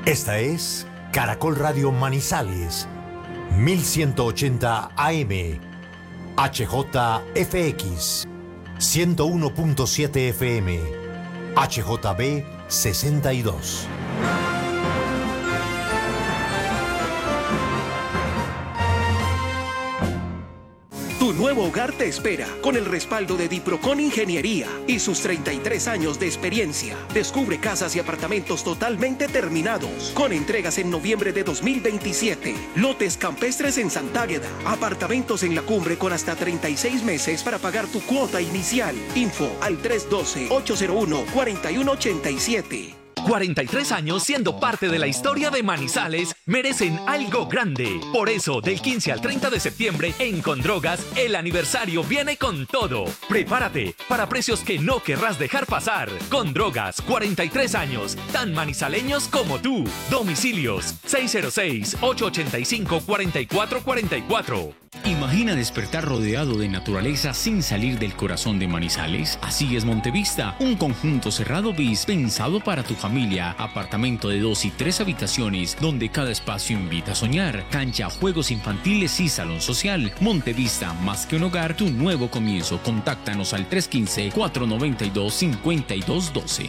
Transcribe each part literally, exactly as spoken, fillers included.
Esta es Caracol Radio Manizales, mil ciento ochenta A M, H J F X, ciento uno punto siete F M, H J B sesenta y dos. Tu nuevo hogar te espera con el respaldo de Diprocon Ingeniería y sus treinta y tres años de experiencia. Descubre casas y apartamentos totalmente terminados con entregas en noviembre de dos mil veintisiete. Lotes campestres en Santágueda. Apartamentos en la cumbre con hasta treinta y seis meses para pagar tu cuota inicial. Info al tres uno dos, ocho cero uno, cuatro uno ocho siete. cuarenta y tres años siendo parte de la historia de Manizales merecen algo grande. Por eso, del quince al treinta de septiembre, en Condrogas, el aniversario viene con todo. Prepárate para precios que no querrás dejar pasar. Condrogas, cuarenta y tres años, tan manizaleños como tú. Domicilios seis cero seis, ocho ocho cinco, cuatro cuatro cuatro cuatro. Imagina despertar rodeado de naturaleza sin salir del corazón de Manizales. Así es Montevista, un conjunto cerrado bis pensado para tu familia. Apartamento de dos y tres habitaciones, donde cada espacio invita a soñar. Cancha, juegos infantiles y salón social. Montevista, más que un hogar, tu nuevo comienzo. Contáctanos al tres uno cinco, cuatro nueve dos, cinco dos uno dos.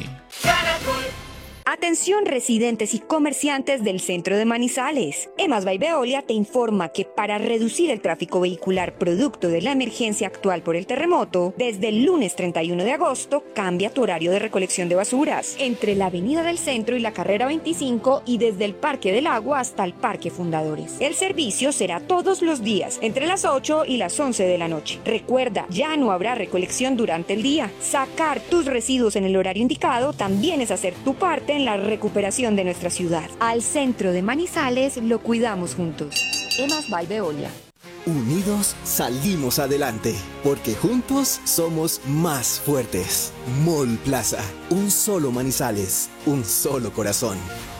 Atención residentes y comerciantes del centro de Manizales. Emas by Veolia te informa que para reducir el tráfico vehicular producto de la emergencia actual por el terremoto, desde el lunes treinta y uno de agosto cambia tu horario de recolección de basuras entre la avenida del centro y la carrera veinticinco y desde el Parque del Agua hasta el Parque Fundadores. El servicio será todos los días entre las ocho y las once de la noche. Recuerda, ya no habrá recolección durante el día. Sacar tus residuos en el horario indicado también es hacer tu parte en la recuperación de nuestra ciudad. Al centro de Manizales lo cuidamos juntos. Emas by Veolia. Unidos salimos adelante, porque juntos somos más fuertes. Mall Plaza, un solo Manizales, un solo corazón.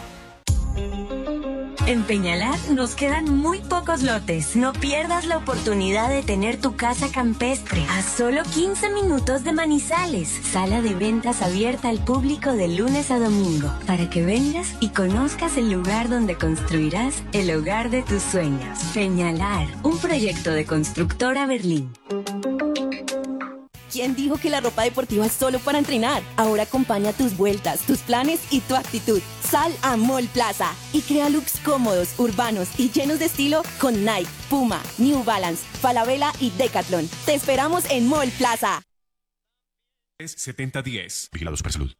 En Peñalar nos quedan muy pocos lotes. No pierdas la oportunidad de tener tu casa campestre a solo quince minutos de Manizales. Sala de ventas abierta al público de lunes a domingo para que vengas y conozcas el lugar donde construirás el hogar de tus sueños. Peñalar, un proyecto de Constructora Berlín. ¿Quién dijo que la ropa deportiva es solo para entrenar? Ahora acompaña tus vueltas, tus planes y tu actitud. Sal a Mall Plaza y crea looks cómodos, urbanos y llenos de estilo con Nike, Puma, New Balance, Falabella y Decathlon. Te esperamos en Mall Plaza. setenta diez. Vigilado Supersalud.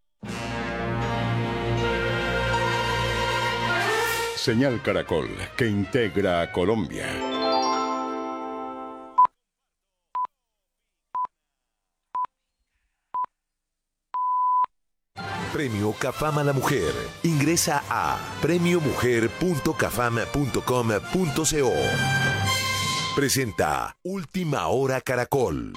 Señal Caracol, que integra a Colombia. Premio Cafam a la Mujer. Ingresa a premio mujer punto cafam punto com punto co. Presenta Última Hora Caracol.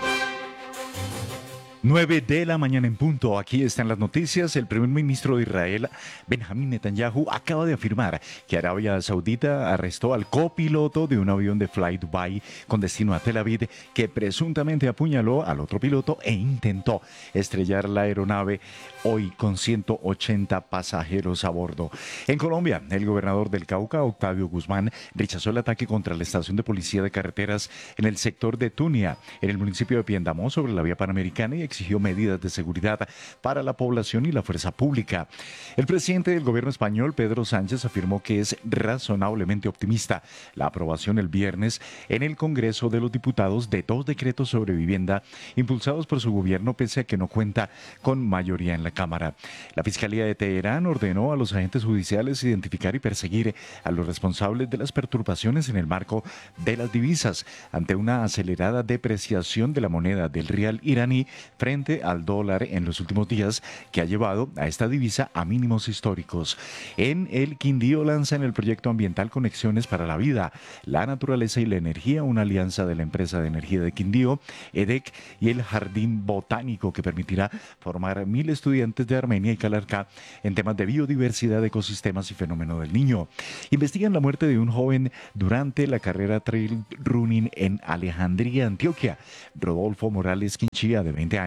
nueve de la mañana en punto. Aquí están las noticias. El primer ministro de Israel, Benjamín Netanyahu, acaba de afirmar que Arabia Saudita arrestó al copiloto de un avión de Fly Dubai con destino a Tel Aviv, que presuntamente apuñaló al otro piloto e intentó estrellar la aeronave, hoy con ciento ochenta pasajeros a bordo. En Colombia, el gobernador del Cauca, Octavio Guzmán, rechazó el ataque contra la estación de policía de carreteras en el sector de Tunia, en el municipio de Piendamó, sobre la vía panamericana, y exigió medidas de seguridad para la población y la fuerza pública. El presidente del gobierno español, Pedro Sánchez, afirmó que es razonablemente optimista la aprobación el viernes en el Congreso de los Diputados de dos decretos sobre vivienda impulsados por su gobierno, pese a que no cuenta con mayoría en la Cámara. La Fiscalía de Teherán ordenó a los agentes judiciales identificar y perseguir a los responsables de las perturbaciones en el marco de las divisas ante una acelerada depreciación de la moneda del rial iraní frente al dólar en los últimos días, que ha llevado a esta divisa a mínimos históricos. En el Quindío lanzan el proyecto ambiental Conexiones para la Vida, la Naturaleza y la Energía, una alianza de la empresa de energía de Quindío, E D E C, y el Jardín Botánico, que permitirá formar mil estudiantes de Armenia y Calarcá en temas de biodiversidad, ecosistemas y fenómeno del niño. Investigan la muerte de un joven durante la carrera trail running en Alejandría, Antioquia. Rodolfo Morales Quinchía, de veinte años,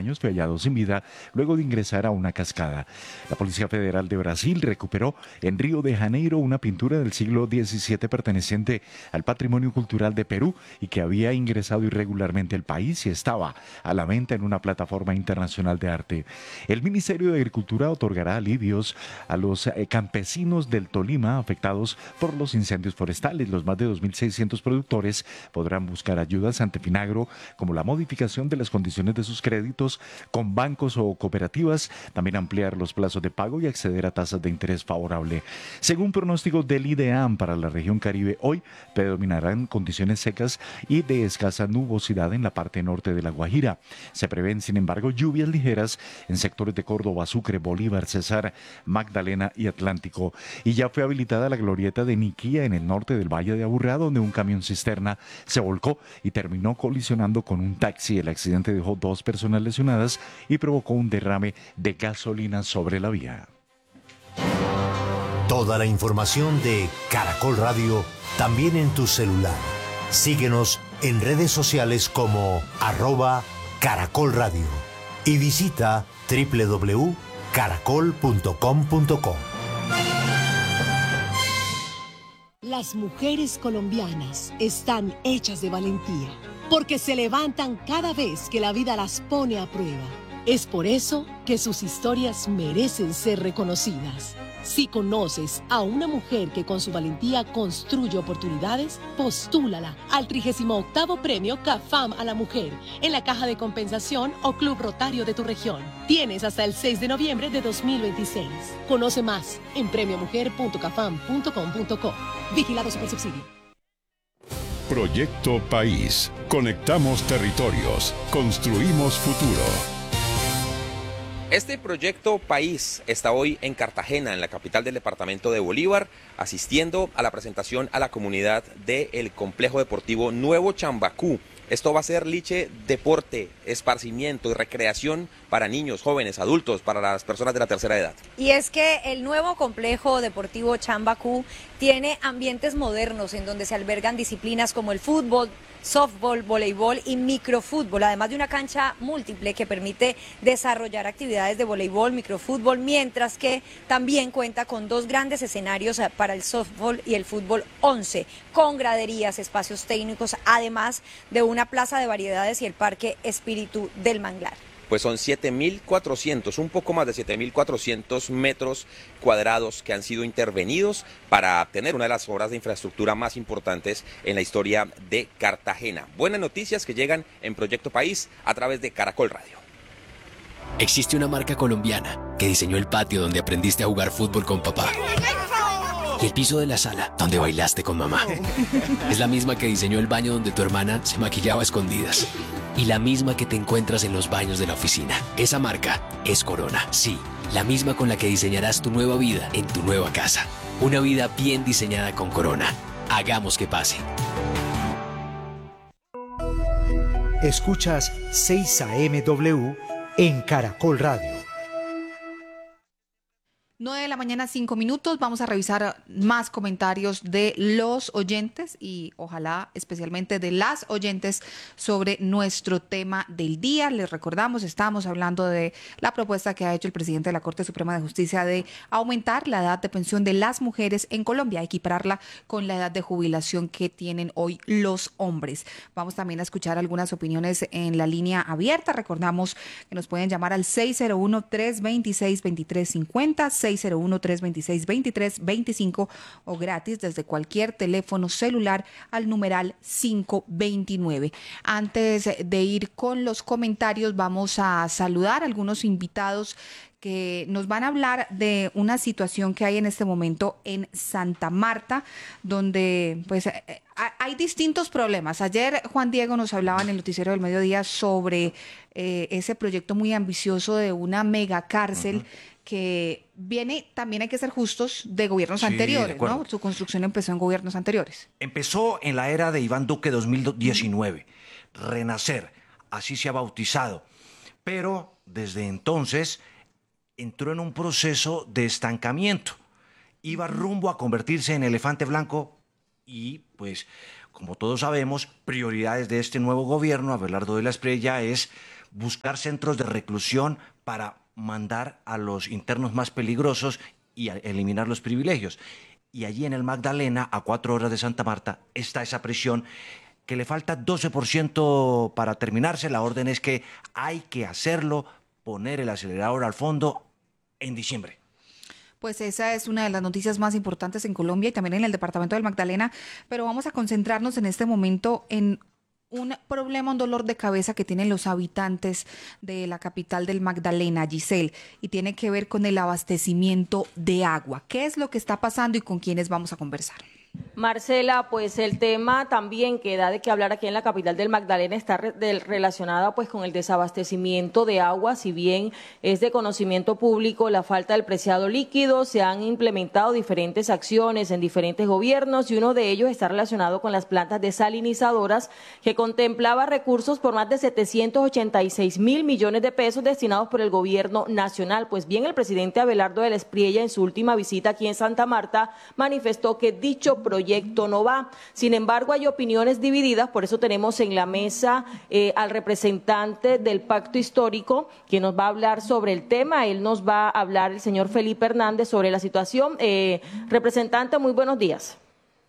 años, fue hallado sin vida luego de ingresar a una cascada. La Policía Federal de Brasil recuperó en Río de Janeiro una pintura del siglo diecisiete perteneciente al patrimonio cultural de Perú y que había ingresado irregularmente al país y estaba a la venta en una plataforma internacional de arte. El Ministerio de Agricultura otorgará alivios a los eh, campesinos del Tolima afectados por los incendios forestales. Los más de dos mil seiscientos productores podrán buscar ayudas ante Finagro, como la modificación de las condiciones de sus créditos con bancos o cooperativas, también ampliar los plazos de pago y acceder a tasas de interés favorable. Según pronóstico del IDEAM para la región Caribe, hoy predominarán condiciones secas y de escasa nubosidad en la parte norte de La Guajira. Se prevén, sin embargo, lluvias ligeras en sectores de Córdoba, Sucre, Bolívar, Cesar, Magdalena y Atlántico. Y ya fue habilitada la glorieta de Niquía en el norte del Valle de Aburrá, donde un camión cisterna se volcó y terminó colisionando con un taxi. El accidente dejó dos personas lesionadas y provocó un derrame de gasolina sobre la vía. Toda la información de Caracol Radio también en tu celular. Síguenos en redes sociales como arroba Caracol Radio y visita doble u doble u doble u punto caracol punto com punto co. Las mujeres colombianas están hechas de valentía, porque se levantan cada vez que la vida las pone a prueba. Es por eso que sus historias merecen ser reconocidas. Si conoces a una mujer que con su valentía construye oportunidades, postúlala al trigésimo octavo Premio CAFAM a la Mujer en la Caja de Compensación o Club Rotario de tu región. Tienes hasta el seis de noviembre de dos mil veintiséis. Conoce más en premio mujer punto cafam punto com punto co. Vigilado Supersubsidio. Proyecto País. Conectamos territorios. Construimos futuro. Este proyecto País está hoy en Cartagena, en la capital del departamento de Bolívar, asistiendo a la presentación a la comunidad del complejo deportivo Nuevo Chambacú. Esto va a ser liche, deporte, esparcimiento y recreación para niños, jóvenes, adultos, para las personas de la tercera edad. Y es que el nuevo complejo deportivo Chambacú tiene ambientes modernos en donde se albergan disciplinas como el fútbol, softball, voleibol y microfútbol, además de una cancha múltiple que permite desarrollar actividades de voleibol, microfútbol, mientras que también cuenta con dos grandes escenarios para el softball y el fútbol once, con graderías, espacios técnicos, además de una plaza de variedades y el Parque Espíritu del Manglar. Pues son siete mil cuatrocientos, un poco más de siete mil cuatrocientos metros cuadrados que han sido intervenidos para tener una de las obras de infraestructura más importantes en la historia de Cartagena. Buenas noticias que llegan en Proyecto País a través de Caracol Radio. Existe una marca colombiana que diseñó el patio donde aprendiste a jugar fútbol con papá. Y el piso de la sala donde bailaste con mamá. Es la misma que diseñó el baño donde tu hermana se maquillaba a escondidas. Y la misma que te encuentras en los baños de la oficina. Esa marca es Corona. Sí, la misma con la que diseñarás tu nueva vida en tu nueva casa. Una vida bien diseñada con Corona. Hagamos que pase. Escuchas seis A M W en Caracol Radio. nueve de la mañana, cinco minutos. Vamos a revisar más comentarios de los oyentes y ojalá especialmente de las oyentes sobre nuestro tema del día. Les recordamos, estamos hablando de la propuesta que ha hecho el presidente de la Corte Suprema de Justicia de aumentar la edad de pensión de las mujeres en Colombia, equipararla con la edad de jubilación que tienen hoy los hombres. Vamos también a escuchar algunas opiniones en la línea abierta. Recordamos que nos pueden llamar al seis cero uno, tres dos seis, dos tres cinco cero, seis cero uno, tres dos seis, dos tres dos cinco o gratis desde cualquier teléfono celular al numeral cinco veintinueve. Antes de ir con los comentarios, vamos a saludar a algunos invitados que nos van a hablar de una situación que hay en este momento en Santa Marta, donde pues hay distintos problemas. Ayer Juan Diego nos hablaba en el noticiero del mediodía sobre eh, ese proyecto muy ambicioso de una mega cárcel. Uh-huh. Que viene, también hay que ser justos, de gobiernos sí, anteriores, de ¿no? Su construcción empezó en gobiernos anteriores. Empezó en la era de Iván Duque dos mil diecinueve, uh-huh. Renacer, así se ha bautizado. Pero desde entonces entró en un proceso de estancamiento. Iba rumbo a convertirse en elefante blanco y, pues, como todos sabemos, prioridades de este nuevo gobierno, Abelardo de la Espriella, es buscar centros de reclusión para mandar a los internos más peligrosos y a eliminar los privilegios. Y allí en el Magdalena, a cuatro horas de Santa Marta, está esa prisión que le falta doce por ciento para terminarse. La orden es que hay que hacerlo, poner el acelerador al fondo en diciembre. Pues esa es una de las noticias más importantes en Colombia y también en el departamento del Magdalena, pero vamos a concentrarnos en este momento en un problema, un dolor de cabeza que tienen los habitantes de la capital del Magdalena, Giselle, y tiene que ver con el abastecimiento de agua. ¿Qué es lo que está pasando y con quiénes vamos a conversar? Marcela, pues el tema también que da de qué hablar aquí en la capital del Magdalena está re del, relacionada pues con el desabastecimiento de agua. Si bien es de conocimiento público la falta del preciado líquido, se han implementado diferentes acciones en diferentes gobiernos y uno de ellos está relacionado con las plantas desalinizadoras que contemplaba recursos por más de setecientos ochenta y seis mil millones de pesos destinados por el gobierno nacional. Pues bien, el presidente Abelardo de la Espriella en su última visita aquí en Santa Marta manifestó que dicho proyecto no va. Sin embargo, hay opiniones divididas, por eso tenemos en la mesa eh, al representante del Pacto Histórico, que nos va a hablar sobre el tema. Él nos va a hablar el señor Felipe Hernández sobre la situación. Eh, representante, muy buenos días.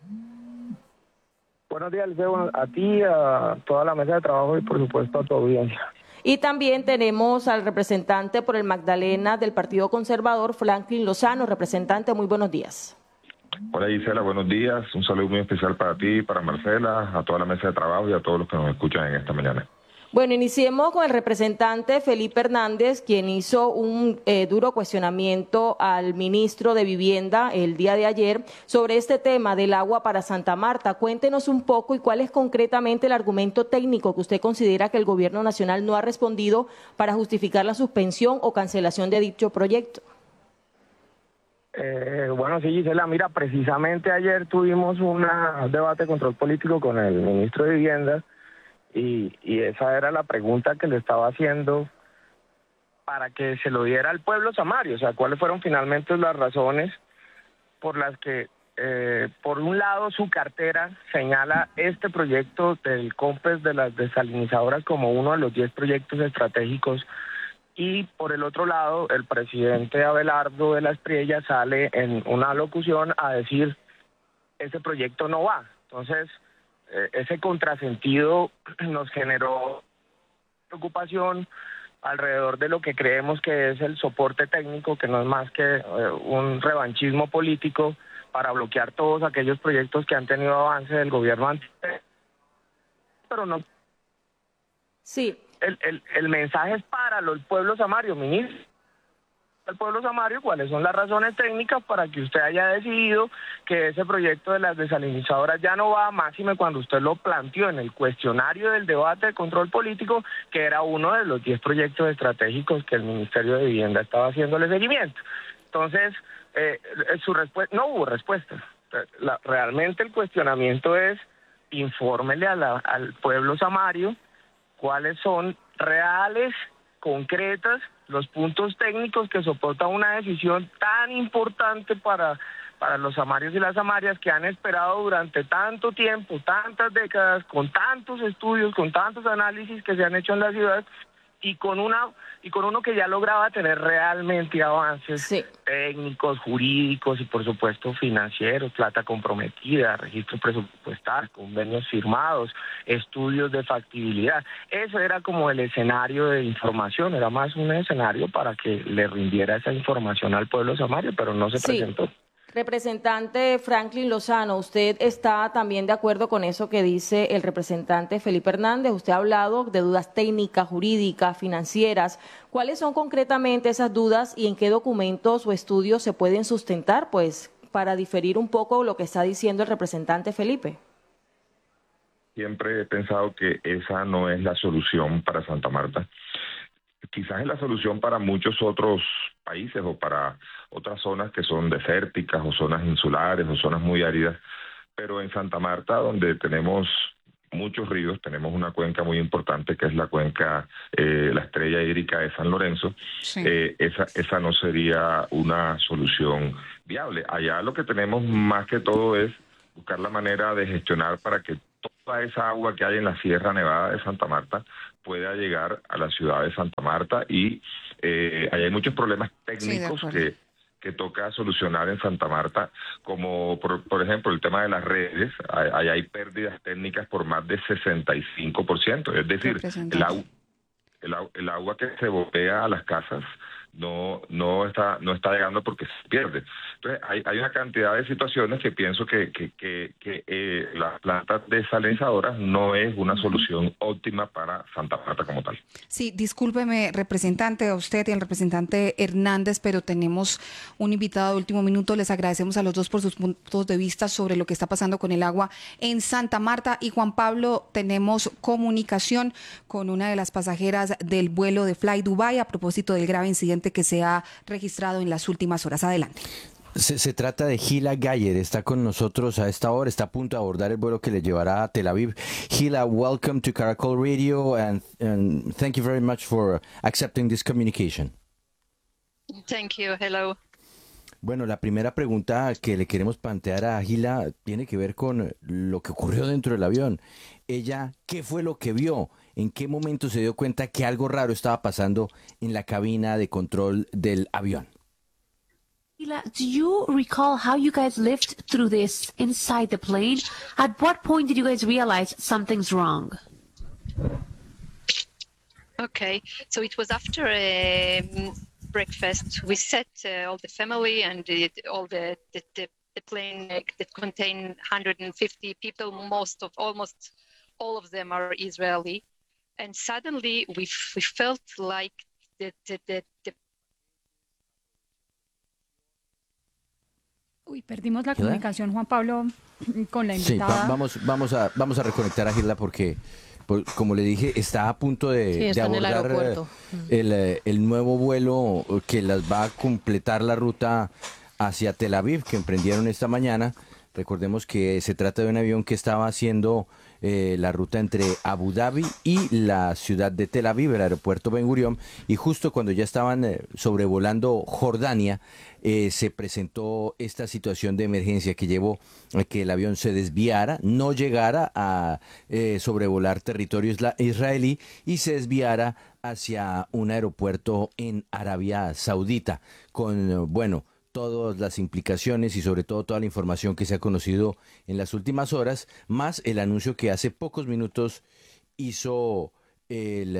Buenos días, Liceo, a ti, a toda la mesa de trabajo y por supuesto a tu audiencia. Y también tenemos al representante por el Magdalena del Partido Conservador, Franklin Lozano. Representante, muy buenos días. Hola Gisela, buenos días. Un saludo muy especial para ti, para Marcela, a toda la mesa de trabajo y a todos los que nos escuchan en esta mañana. Bueno, iniciemos con el representante Felipe Hernández, quien hizo un eh, duro cuestionamiento al ministro de Vivienda el día de ayer sobre este tema del agua para Santa Marta. Cuéntenos un poco y cuál es concretamente el argumento técnico que usted considera que el gobierno nacional no ha respondido para justificar la suspensión o cancelación de dicho proyecto. Eh, bueno, sí, Gisela, mira, precisamente ayer tuvimos un debate de control político con el ministro de Vivienda y, y esa era la pregunta que le estaba haciendo para que se lo diera al pueblo samario, o sea, cuáles fueron finalmente las razones por las que, eh, por un lado, su cartera señala este proyecto del COMPES de las desalinizadoras como uno de los diez proyectos estratégicos. Y por el otro lado, el presidente Abelardo de la Espriella sale en una locución a decir, ese proyecto no va. Entonces, eh, ese contrasentido nos generó preocupación alrededor de lo que creemos que es el soporte técnico, que no es más que eh, un revanchismo político para bloquear todos aquellos proyectos que han tenido avance del gobierno anterior. Pero no. Sí. El, el, el mensaje es para el pueblo samario, ministro. El pueblo samario, ¿cuáles son las razones técnicas para que usted haya decidido que ese proyecto de las desalinizadoras ya no va, máxime cuando usted lo planteó en el cuestionario del debate de control político, que era uno de los diez proyectos estratégicos que el Ministerio de Vivienda estaba haciéndole seguimiento? Entonces, eh, su respuesta, no hubo respuesta. La, realmente el cuestionamiento es, infórmele a la, al pueblo samario cuáles son reales, concretas, los puntos técnicos que soportan una decisión tan importante para, para los samarios y las samarias que han esperado durante tanto tiempo, tantas décadas, con tantos estudios, con tantos análisis que se han hecho en la ciudad y con una y con uno que ya lograba tener realmente avances sí. técnicos, jurídicos y por supuesto financieros, plata comprometida, registros presupuestarios, convenios firmados, estudios de factibilidad. Eso era como el escenario de información, era más un escenario para que le rindiera esa información al pueblo samario, pero no se sí. presentó. Representante Franklin Lozano, ¿usted está también de acuerdo con eso que dice el representante Felipe Hernández? Usted ha hablado de dudas técnicas, jurídicas, financieras. ¿Cuáles son concretamente esas dudas y en qué documentos o estudios se pueden sustentar, pues, para diferir un poco lo que está diciendo el representante Felipe? Siempre he pensado que esa no es la solución para Santa Marta. Quizás es la solución para muchos otros países o para otras zonas que son desérticas o zonas insulares o zonas muy áridas, pero en Santa Marta, donde tenemos muchos ríos, tenemos una cuenca muy importante que es la cuenca, eh, la estrella hídrica de San Lorenzo, sí. eh, esa, esa no sería una solución viable. Allá lo que tenemos más que todo es buscar la manera de gestionar para que todos toda esa agua que hay en la Sierra Nevada de Santa Marta pueda llegar a la ciudad de Santa Marta y eh, ahí hay muchos problemas técnicos Sí, que, que toca solucionar en Santa Marta, como por, por ejemplo el tema de las redes. Ahí hay pérdidas técnicas por más de sesenta y cinco por ciento, es decir, el, agu el, agu el agua que se botea a las casas no no está no está llegando porque se pierde. Entonces hay, hay una cantidad de situaciones que pienso que, que, que, que eh, las plantas desalinizadoras no es una solución óptima para Santa Marta como tal. Sí, discúlpeme, representante, a usted y al representante Hernández, pero tenemos un invitado de último minuto. Les agradecemos a los dos por sus puntos de vista sobre lo que está pasando con el agua en Santa Marta. Y Juan Pablo, tenemos comunicación con una de las pasajeras del vuelo de Fly Dubai a propósito del grave incidente que se ha registrado en las últimas horas. Adelante. Se, se trata de Hila Gayer, está con nosotros a esta hora, está a punto de abordar el vuelo que le llevará a Tel Aviv. Hila, welcome to Caracol Radio and, and thank you very much for accepting this communication. Thank you, hello. Bueno, la primera pregunta que le queremos plantear a Hila tiene que ver con lo que ocurrió dentro del avión. Ella, ¿qué fue lo que vio? ¿En qué momento se dio cuenta que algo raro estaba pasando en la cabina de control del avión? Hila, do you recall how you guys lived through this inside the plane? At what point did you guys realize something's wrong? Okay, so it was after um, breakfast. We sat uh, all the family and uh, all the, the, the, the plane uh, that contained one hundred fifty people, most of, almost all of them are Israeli. And suddenly we, we felt like the, the, the, the Uy, perdimos la comunicación, Juan Pablo, con la invitada. Sí, va, vamos, vamos, a, vamos a reconectar a Gilda porque, por, como le dije, está a punto de, sí, de abordar el, el, el nuevo vuelo que las va a completar la ruta hacia Tel Aviv, que emprendieron esta mañana. Recordemos que se trata de un avión que estaba haciendo eh, la ruta entre Abu Dhabi y la ciudad de Tel Aviv, el aeropuerto Ben Gurion, y justo cuando ya estaban eh, sobrevolando Jordania, eh, se presentó esta situación de emergencia que llevó a que el avión se desviara, no llegara a eh, sobrevolar territorio isla israelí y se desviara hacia un aeropuerto en Arabia Saudita, con, bueno, todas las implicaciones y sobre todo toda la información que se ha conocido en las últimas horas, más el anuncio que hace pocos minutos hizo el,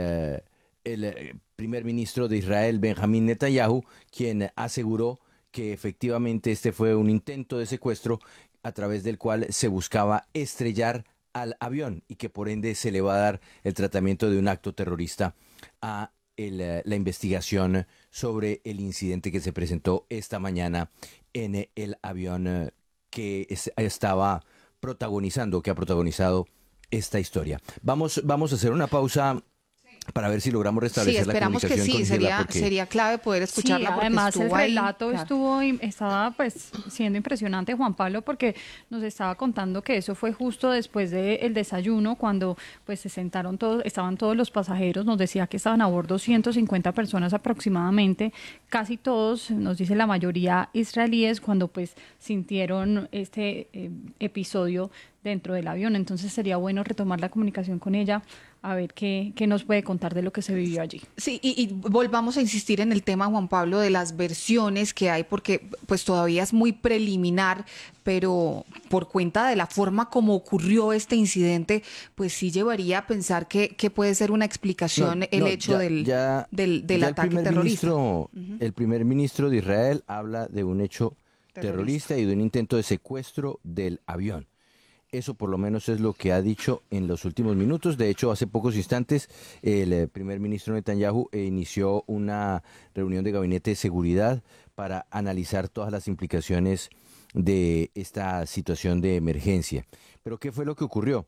el primer ministro de Israel, Benjamín Netanyahu, quien aseguró que efectivamente este fue un intento de secuestro a través del cual se buscaba estrellar al avión y que por ende se le va a dar el tratamiento de un acto terrorista a El, la investigación sobre el incidente que se presentó esta mañana en el avión que es, estaba protagonizando, que ha protagonizado esta historia. Vamos, vamos a hacer una pausa para ver si logramos restablecer sí, la comunicación que sí, con sería, porque... sería clave poder escucharla. Sí, porque además el relato ahí, estuvo, estaba pues siendo impresionante, Juan Pablo, porque nos estaba contando que eso fue justo después del desayuno, cuando pues se sentaron todos, estaban todos los pasajeros, nos decía que estaban a bordo ciento cincuenta personas aproximadamente, casi todos, nos dice la mayoría israelíes, cuando pues sintieron este eh, episodio dentro del avión. Entonces sería bueno retomar la comunicación con ella, a ver qué, qué nos puede contar de lo que se vivió allí. Sí, y, y volvamos a insistir en el tema, Juan Pablo, de las versiones que hay, porque pues todavía es muy preliminar, pero por cuenta de la forma como ocurrió este incidente, pues sí llevaría a pensar que, que puede ser una explicación no, el no, hecho ya, del, ya, del, del ya ataque el terrorista. Ministro, uh-huh. El primer ministro de Israel habla de un hecho terrorista. terrorista y de un intento de secuestro del avión. Eso por lo menos es lo que ha dicho en los últimos minutos. De hecho, hace pocos instantes el primer ministro Netanyahu inició una reunión de gabinete de seguridad para analizar todas las implicaciones de esta situación de emergencia. Pero ¿qué fue lo que ocurrió?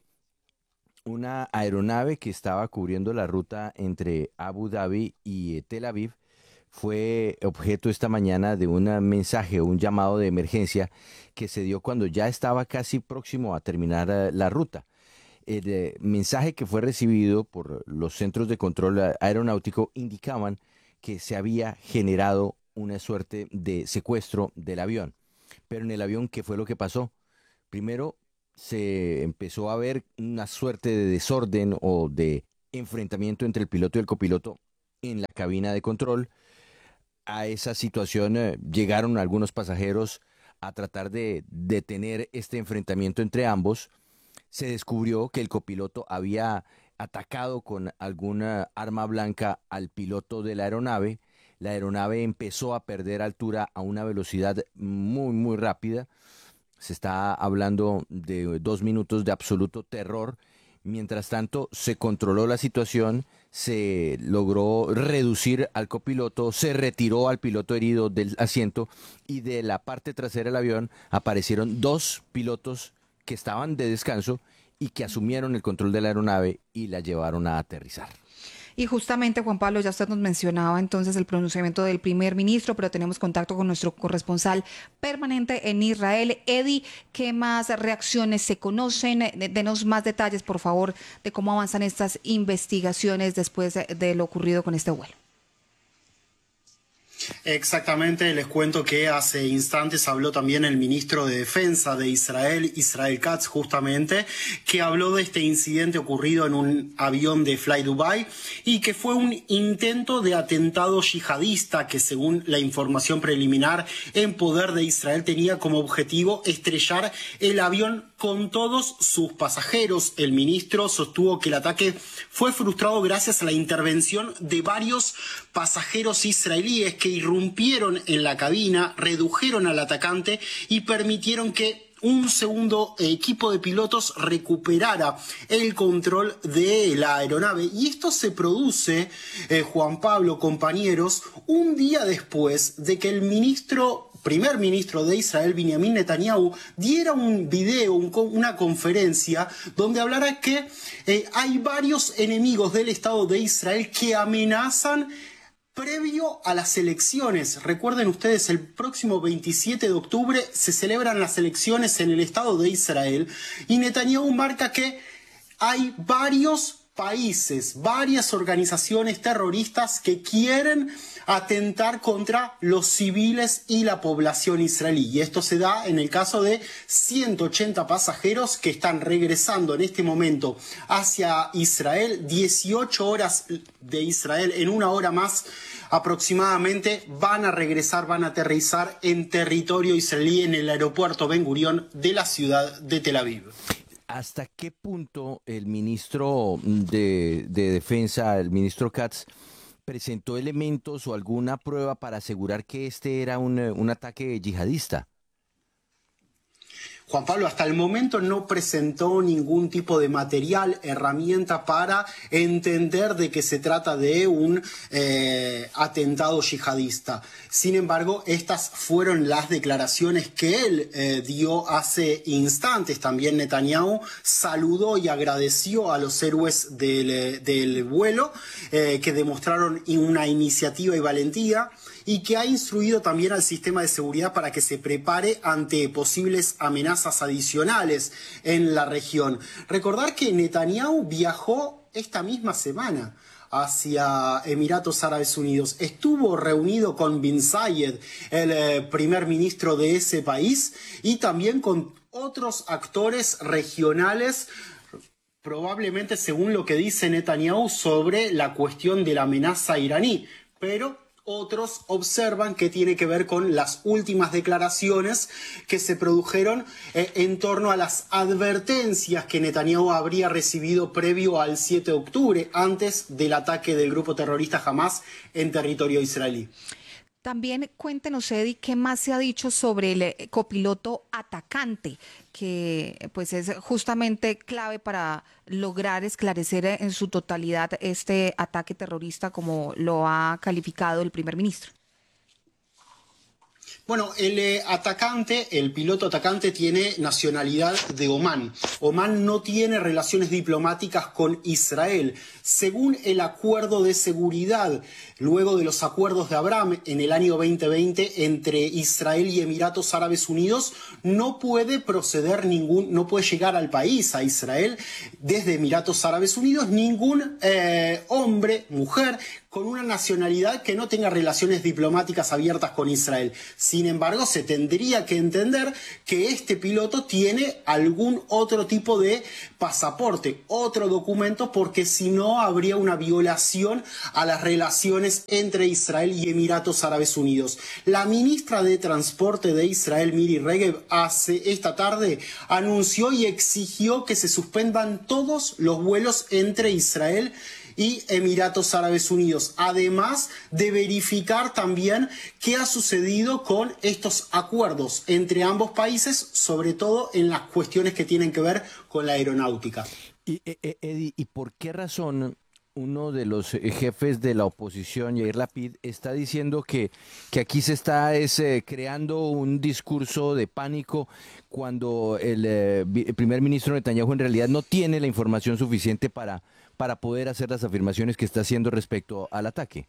Una aeronave que estaba cubriendo la ruta entre Abu Dhabi y Tel Aviv fue objeto esta mañana de un mensaje o un llamado de emergencia que se dio cuando ya estaba casi próximo a terminar uh, la ruta. El eh, mensaje que fue recibido por los centros de control aeronáutico indicaban que se había generado una suerte de secuestro del avión. Pero en el avión, ¿qué fue lo que pasó? Primero, se empezó a ver una suerte de desorden o de enfrentamiento entre el piloto y el copiloto en la cabina de control. A esa situación eh, llegaron algunos pasajeros a tratar de detener este enfrentamiento entre ambos. Se descubrió que el copiloto había atacado con alguna arma blanca al piloto de la aeronave. La aeronave empezó a perder altura a una velocidad muy, muy rápida. Se está hablando de dos minutos de absoluto terror. Mientras tanto, se controló la situación, se logró reducir al copiloto, se retiró al piloto herido del asiento y de la parte trasera del avión aparecieron dos pilotos que estaban de descanso y que asumieron el control de la aeronave y la llevaron a aterrizar. Y justamente, Juan Pablo, ya usted nos mencionaba entonces el pronunciamiento del primer ministro, pero tenemos contacto con nuestro corresponsal permanente en Israel. Eddie, ¿qué más reacciones se conocen? Denos más detalles, por favor, de cómo avanzan estas investigaciones después de, de lo ocurrido con este vuelo. Exactamente, les cuento que hace instantes habló también el ministro de Defensa de Israel, Israel Katz, justamente, que habló de este incidente ocurrido en un avión de Fly Dubai y que fue un intento de atentado yihadista que, según la información preliminar en poder de Israel, tenía como objetivo estrellar el avión con todos sus pasajeros. El ministro sostuvo que el ataque fue frustrado gracias a la intervención de varios pasajeros israelíes que irrumpieron en la cabina, redujeron al atacante y permitieron que un segundo equipo de pilotos recuperara el control de la aeronave. Y esto se produce, eh, Juan Pablo, compañeros, un día después de que el ministro primer ministro de Israel, Benjamin Netanyahu, diera un video, un, una conferencia, donde hablara que eh, hay varios enemigos del Estado de Israel que amenazan previo a las elecciones. Recuerden ustedes, el próximo veintisiete de octubre se celebran las elecciones en el Estado de Israel y Netanyahu marca que hay varios países, varias organizaciones terroristas que quieren atentar contra los civiles y la población israelí. Y esto se da en el caso de ciento ochenta pasajeros que están regresando en este momento hacia Israel, dieciocho horas de Israel, en una hora más aproximadamente van a regresar, van a aterrizar en territorio israelí en el aeropuerto Ben Gurión de la ciudad de Tel Aviv. ¿Hasta qué punto el ministro de, de Defensa, el ministro Katz, presentó elementos o alguna prueba para asegurar que este era un, un ataque yihadista? Juan Pablo, hasta el momento no presentó ningún tipo de material, herramienta para entender de que se trata de un eh, atentado yihadista. Sin embargo, estas fueron las declaraciones que él eh, dio hace instantes. También Netanyahu saludó y agradeció a los héroes del, del vuelo eh, que demostraron una iniciativa y valentía, y que ha instruido también al sistema de seguridad para que se prepare ante posibles amenazas adicionales en la región. Recordar que Netanyahu viajó esta misma semana hacia Emiratos Árabes Unidos. Estuvo reunido con Bin Zayed, el eh, primer ministro de ese país, y también con otros actores regionales, probablemente según lo que dice Netanyahu sobre la cuestión de la amenaza iraní, pero otros observan que tiene que ver con las últimas declaraciones que se produjeron eh, en torno a las advertencias que Netanyahu habría recibido previo al siete de octubre, antes del ataque del grupo terrorista Hamas en territorio israelí. También cuéntenos, Eddie, qué más se ha dicho sobre el copiloto atacante, que pues es justamente clave para lograr esclarecer en su totalidad este ataque terrorista, como lo ha calificado el primer ministro. Bueno, el eh, atacante, el piloto atacante tiene nacionalidad de Omán. Omán no tiene relaciones diplomáticas con Israel. Según el acuerdo de seguridad, luego de los acuerdos de Abraham en el año veinte veinte entre Israel y Emiratos Árabes Unidos, no puede proceder ningún, no puede llegar al país, a Israel, desde Emiratos Árabes Unidos, ningún eh, hombre, mujer, con una nacionalidad que no tenga relaciones diplomáticas abiertas con Israel. Sin embargo, se tendría que entender que este piloto tiene algún otro tipo de pasaporte, otro documento, porque si no habría una violación a las relaciones entre Israel y Emiratos Árabes Unidos. La ministra de Transporte de Israel, Miri Regev, hace esta tarde anunció y exigió que se suspendan todos los vuelos entre Israel y Emiratos Árabes Unidos, además de verificar también qué ha sucedido con estos acuerdos entre ambos países, sobre todo en las cuestiones que tienen que ver con la aeronáutica. Y, Eddie, ¿y por qué razón uno de los jefes de la oposición, Yair Lapid, está diciendo que, que aquí se está es, eh, creando un discurso de pánico cuando el, eh, el primer ministro Netanyahu en realidad no tiene la información suficiente para, para poder hacer las afirmaciones que está haciendo respecto al ataque?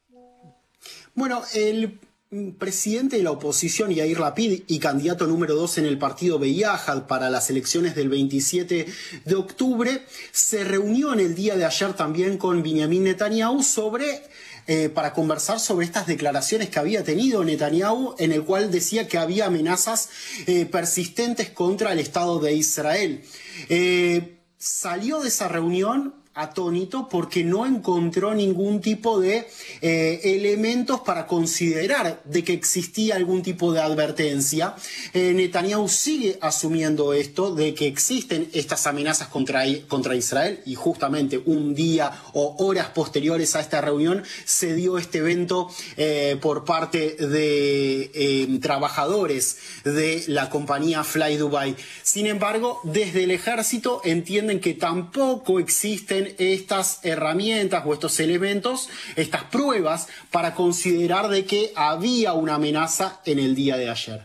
Bueno, el presidente de la oposición, Yair Lapid, y candidato número dos en el partido Beyahad para las elecciones del veintisiete de octubre, se reunió en el día de ayer también con Benjamin Netanyahu sobre, eh, para conversar sobre estas declaraciones que había tenido Netanyahu, en el cual decía que había amenazas eh, persistentes contra el Estado de Israel. Eh, salió de esa reunión atónito porque no encontró ningún tipo de eh, elementos para considerar de que existía algún tipo de advertencia. Eh, Netanyahu sigue asumiendo esto, de que existen estas amenazas contra, contra Israel, y justamente un día o horas posteriores a esta reunión se dio este evento eh, por parte de eh, trabajadores de la compañía Fly Dubai. Sin embargo, desde el ejército entienden que tampoco existen estas herramientas o estos elementos, estas pruebas para considerar de que había una amenaza en el día de ayer.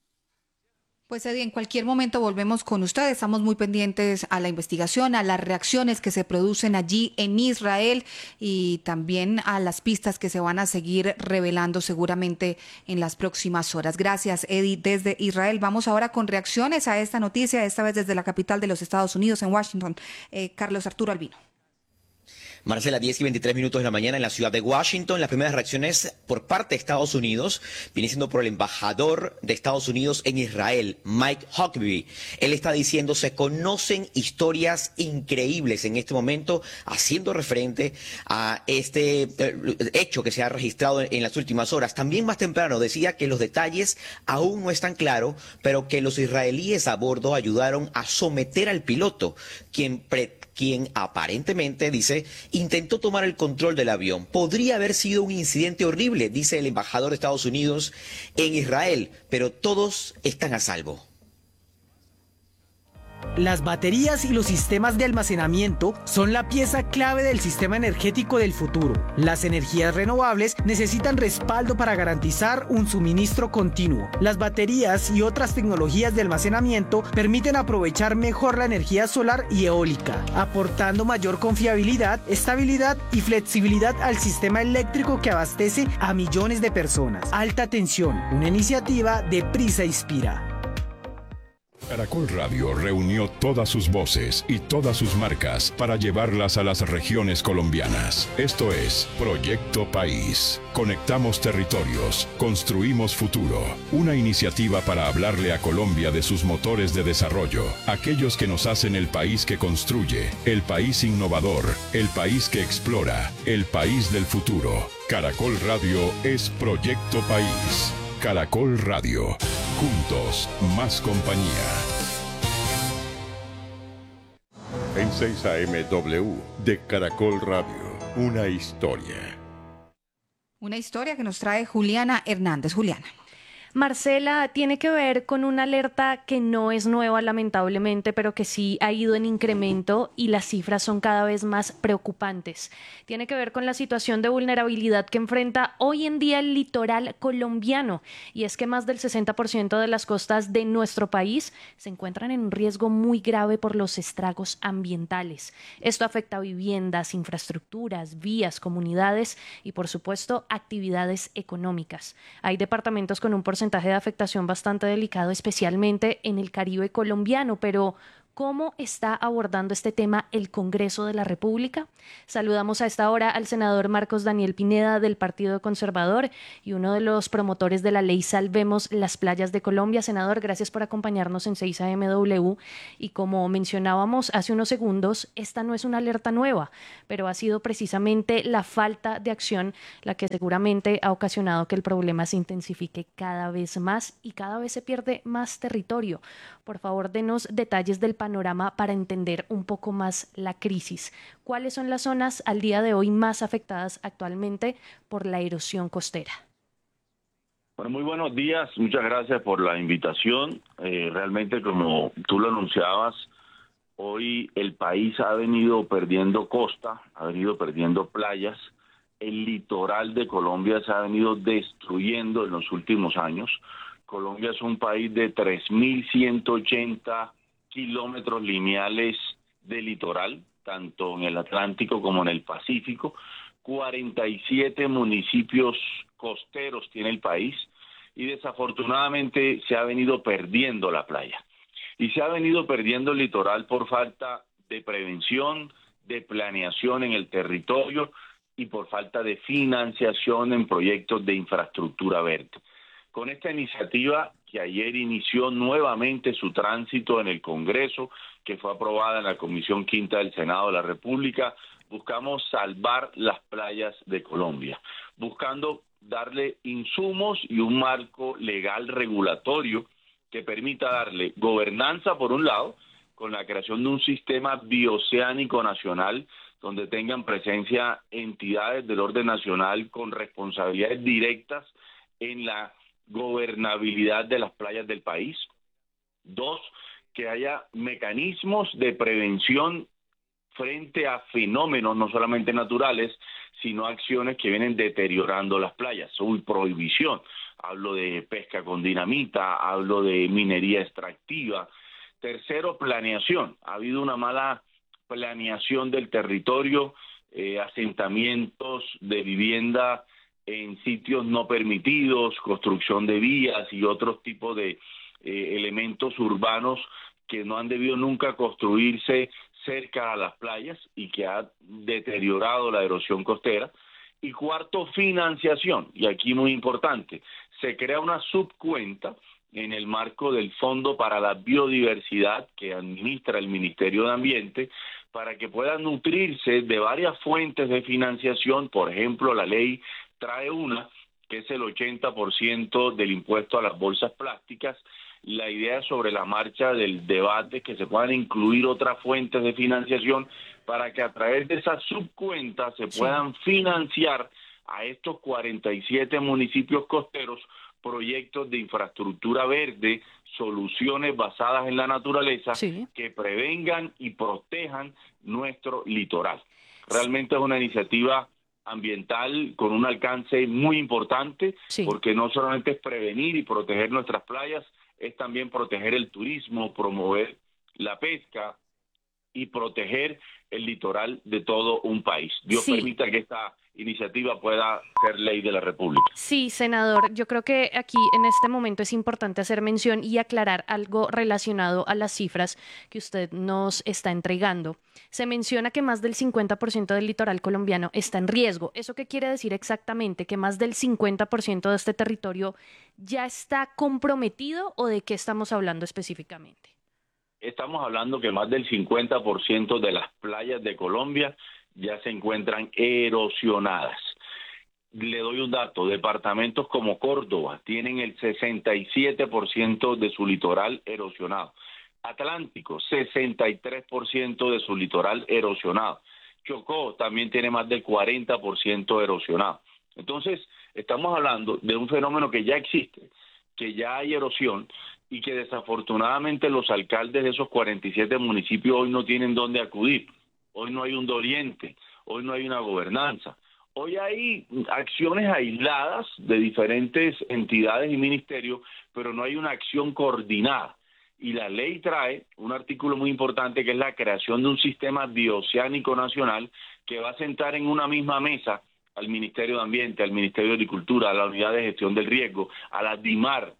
Pues Eddie, en cualquier momento volvemos con ustedes. Estamos muy pendientes a la investigación, a las reacciones que se producen allí en Israel y también a las pistas que se van a seguir revelando seguramente en las próximas horas. Gracias, Eddie, desde Israel. Vamos ahora con reacciones a esta noticia, esta vez desde la capital de los Estados Unidos, en Washington. Eh, Carlos Arturo Albino. Marcela, diez y veintitrés minutos de la mañana en la ciudad de Washington. Las primeras reacciones por parte de Estados Unidos viene siendo por el embajador de Estados Unidos en Israel, Mike Huckabee. Él está diciendo, se conocen historias increíbles en este momento, haciendo referente a este eh, hecho que se ha registrado en, en las últimas horas. También más temprano decía que los detalles aún no están claros, pero que los israelíes a bordo ayudaron a someter al piloto, quien pre quien aparentemente, dice, intentó tomar el control del avión. Podría haber sido un incidente horrible, dice el embajador de Estados Unidos en Israel, pero todos están a salvo. Las baterías y los sistemas de almacenamiento son la pieza clave del sistema energético del futuro. Las energías renovables necesitan respaldo para garantizar un suministro continuo. Las baterías y otras tecnologías de almacenamiento permiten aprovechar mejor la energía solar y eólica, aportando mayor confiabilidad, estabilidad y flexibilidad al sistema eléctrico que abastece a millones de personas. Alta tensión, una iniciativa de Prisa Inspira. Caracol Radio reunió todas sus voces y todas sus marcas para llevarlas a las regiones colombianas. Esto es Proyecto País. Conectamos territorios, construimos futuro. Una iniciativa para hablarle a Colombia de sus motores de desarrollo, aquellos que nos hacen el país que construye, el país innovador, el país que explora, el país del futuro. Caracol Radio es Proyecto País. Caracol Radio. Juntos, más compañía. En seis A M W de Caracol Radio, una historia. Una historia que nos trae Juliana Hernández. Juliana. Marcela, tiene que ver con una alerta que no es nueva, lamentablemente, pero que sí ha ido en incremento y las cifras son cada vez más preocupantes. Tiene que ver con la situación de vulnerabilidad que enfrenta hoy en día el litoral colombiano, y es que más del sesenta por ciento de las costas de nuestro país se encuentran en un riesgo muy grave por los estragos ambientales. Esto afecta a viviendas, infraestructuras, vías, comunidades y, por supuesto, actividades económicas. Hay departamentos con un porcentaje de afectación bastante delicado, especialmente en el Caribe colombiano, pero ¿Cómo está abordando este tema el Congreso de la República? Saludamos a esta hora al senador Marcos Daniel Pineda del Partido Conservador y uno de los promotores de la ley Salvemos las Playas de Colombia. Senador, gracias por acompañarnos en seis A M W. Y como mencionábamos hace unos segundos, esta no es una alerta nueva, pero ha sido precisamente la falta de acción la que seguramente ha ocasionado que el problema se intensifique cada vez más y cada vez se pierde más territorio. Por favor, denos detalles del panorama para entender un poco más la crisis. ¿Cuáles son las zonas al día de hoy más afectadas actualmente por la erosión costera? Bueno, muy buenos días. Muchas gracias por la invitación. Eh, realmente, como tú lo anunciabas, hoy el país ha venido perdiendo costa, ha venido perdiendo playas. El litoral de Colombia se ha venido destruyendo en los últimos años. Colombia es un país de tres mil ciento ochenta kilómetros lineales de litoral, tanto en el Atlántico como en el Pacífico. cuarenta y siete municipios costeros tiene el país y desafortunadamente se ha venido perdiendo la playa. Y se ha venido perdiendo el litoral por falta de prevención, de planeación en el territorio y por falta de financiación en proyectos de infraestructura verde. Con esta iniciativa que ayer inició nuevamente su tránsito en el Congreso, que fue aprobada en la Comisión Quinta del Senado de la República, buscamos salvar las playas de Colombia, buscando darle insumos y un marco legal regulatorio que permita darle gobernanza por un lado, con la creación de un sistema bioceánico nacional donde tengan presencia entidades del orden nacional con responsabilidades directas en la gobernabilidad de las playas del país. Dos, que haya mecanismos de prevención frente a fenómenos no solamente naturales, sino acciones que vienen deteriorando las playas. Uy, prohibición. Hablo de pesca con dinamita, hablo de minería extractiva. Tercero, planeación. Ha habido una mala planeación del territorio, eh, asentamientos de vivienda en sitios no permitidos, construcción de vías y otros tipos de eh, elementos urbanos que no han debido nunca construirse cerca a las playas y que ha deteriorado la erosión costera. Y cuarto, financiación. Y aquí muy importante, se crea una subcuenta en el marco del Fondo para la Biodiversidad que administra el Ministerio de Ambiente para que puedan nutrirse de varias fuentes de financiación. Por ejemplo, la ley trae una, que es el ochenta por ciento del impuesto a las bolsas plásticas. La idea sobre la marcha del debate es que se puedan incluir otras fuentes de financiación para que a través de esas subcuentas se puedan financiar a estos cuarenta y siete municipios costeros proyectos de infraestructura verde, soluciones basadas en la naturaleza sí. que prevengan y protejan nuestro litoral. Realmente es una iniciativa ambiental con un alcance muy importante, sí. porque no solamente es prevenir y proteger nuestras playas, es también proteger el turismo, promover la pesca y proteger el litoral de todo un país. Dios sí. permita que esta iniciativa pueda ser ley de la República. Sí, senador, yo creo que aquí en este momento es importante hacer mención y aclarar algo relacionado a las cifras que usted nos está entregando. Se menciona que más del cincuenta por ciento del litoral colombiano está en riesgo. ¿Eso qué quiere decir exactamente? ¿Que más del cincuenta por ciento de este territorio ya está comprometido o de qué estamos hablando específicamente? Estamos hablando que más del cincuenta por ciento de las playas de Colombia ya se encuentran erosionadas. Le doy un dato, departamentos como Córdoba tienen el sesenta y siete por ciento de su litoral erosionado. Atlántico, sesenta y tres por ciento de su litoral erosionado. Chocó también tiene más del cuarenta por ciento erosionado. Entonces, estamos hablando de un fenómeno que ya existe, que ya hay erosión y que desafortunadamente los alcaldes de esos cuarenta y siete municipios hoy no tienen dónde acudir. Hoy no hay un doliente, hoy no hay una gobernanza. Hoy hay acciones aisladas de diferentes entidades y ministerios, pero no hay una acción coordinada. Y la ley trae un artículo muy importante que es la creación de un sistema bioceánico nacional que va a sentar en una misma mesa al Ministerio de Ambiente, al Ministerio de Agricultura, a la Unidad de Gestión del Riesgo, a la DIMAR,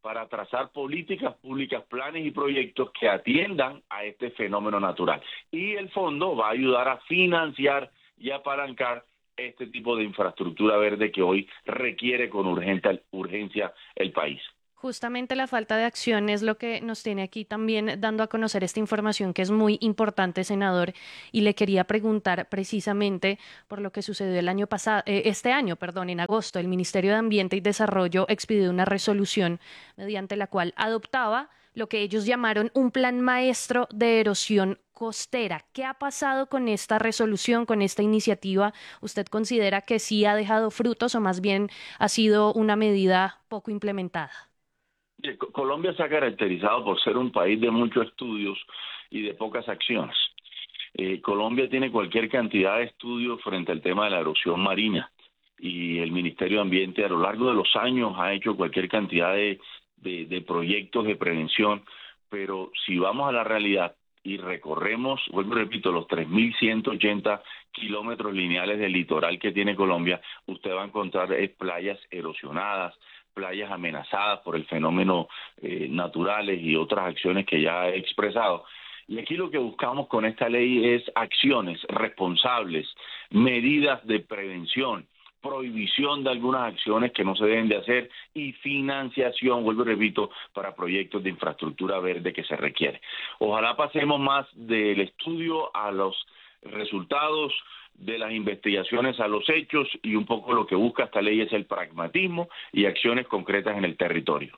para trazar políticas públicas, planes y proyectos que atiendan a este fenómeno natural. Y el fondo va a ayudar a financiar y apalancar este tipo de infraestructura verde que hoy requiere con urgente, urgencia el país. Justamente la falta de acción es lo que nos tiene aquí también dando a conocer esta información que es muy importante, senador, y le quería preguntar precisamente por lo que sucedió el año pasado, eh, este año, perdón, en agosto, el Ministerio de Ambiente y Desarrollo expidió una resolución mediante la cual adoptaba lo que ellos llamaron un plan maestro de erosión costera. ¿Qué ha pasado con esta resolución, con esta iniciativa? ¿Usted considera que sí ha dejado frutos o más bien ha sido una medida poco implementada? Colombia se ha caracterizado por ser un país de muchos estudios y de pocas acciones. Eh, Colombia tiene cualquier cantidad de estudios frente al tema de la erosión marina y el Ministerio de Ambiente a lo largo de los años ha hecho cualquier cantidad de, de, de proyectos de prevención, pero si vamos a la realidad y recorremos, vuelvo y repito, los tres mil ciento ochenta kilómetros lineales del litoral que tiene Colombia, usted va a encontrar eh, playas erosionadas, playas amenazadas por el fenómeno eh, naturales y otras acciones que ya he expresado. Y aquí lo que buscamos con esta ley es acciones responsables, medidas de prevención, prohibición de algunas acciones que no se deben de hacer y financiación, vuelvo y repito, para proyectos de infraestructura verde que se requiere. Ojalá pasemos más del estudio a los resultados, de las investigaciones a los hechos, y un poco lo que busca esta ley es el pragmatismo y acciones concretas en el territorio.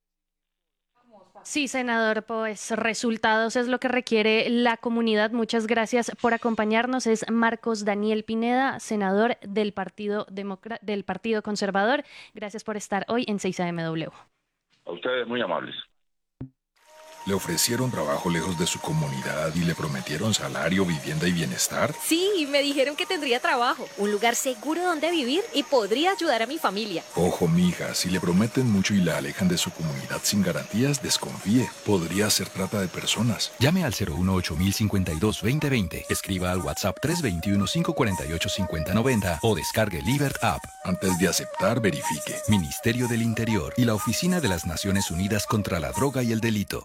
Sí, senador, pues resultados es lo que requiere la comunidad. Muchas gracias por acompañarnos. Es Marcos Daniel Pineda, senador del Partido Democra- del Partido Conservador. Gracias por estar hoy en seis A M W. A ustedes, muy amables. ¿Le ofrecieron trabajo lejos de su comunidad y le prometieron salario, vivienda y bienestar? Sí, me dijeron que tendría trabajo, un lugar seguro donde vivir y podría ayudar a mi familia. Ojo, mija, si le prometen mucho y la alejan de su comunidad sin garantías, desconfíe. Podría ser trata de personas. Llame al cero uno ocho mil cincuenta y dos veinte veinte. Escriba al WhatsApp tres dos uno, cinco cuatro ocho, cinco cero nueve cero o descargue Libert App. Antes de aceptar, verifique. Ministerio del Interior y la Oficina de las Naciones Unidas contra la Droga y el Delito.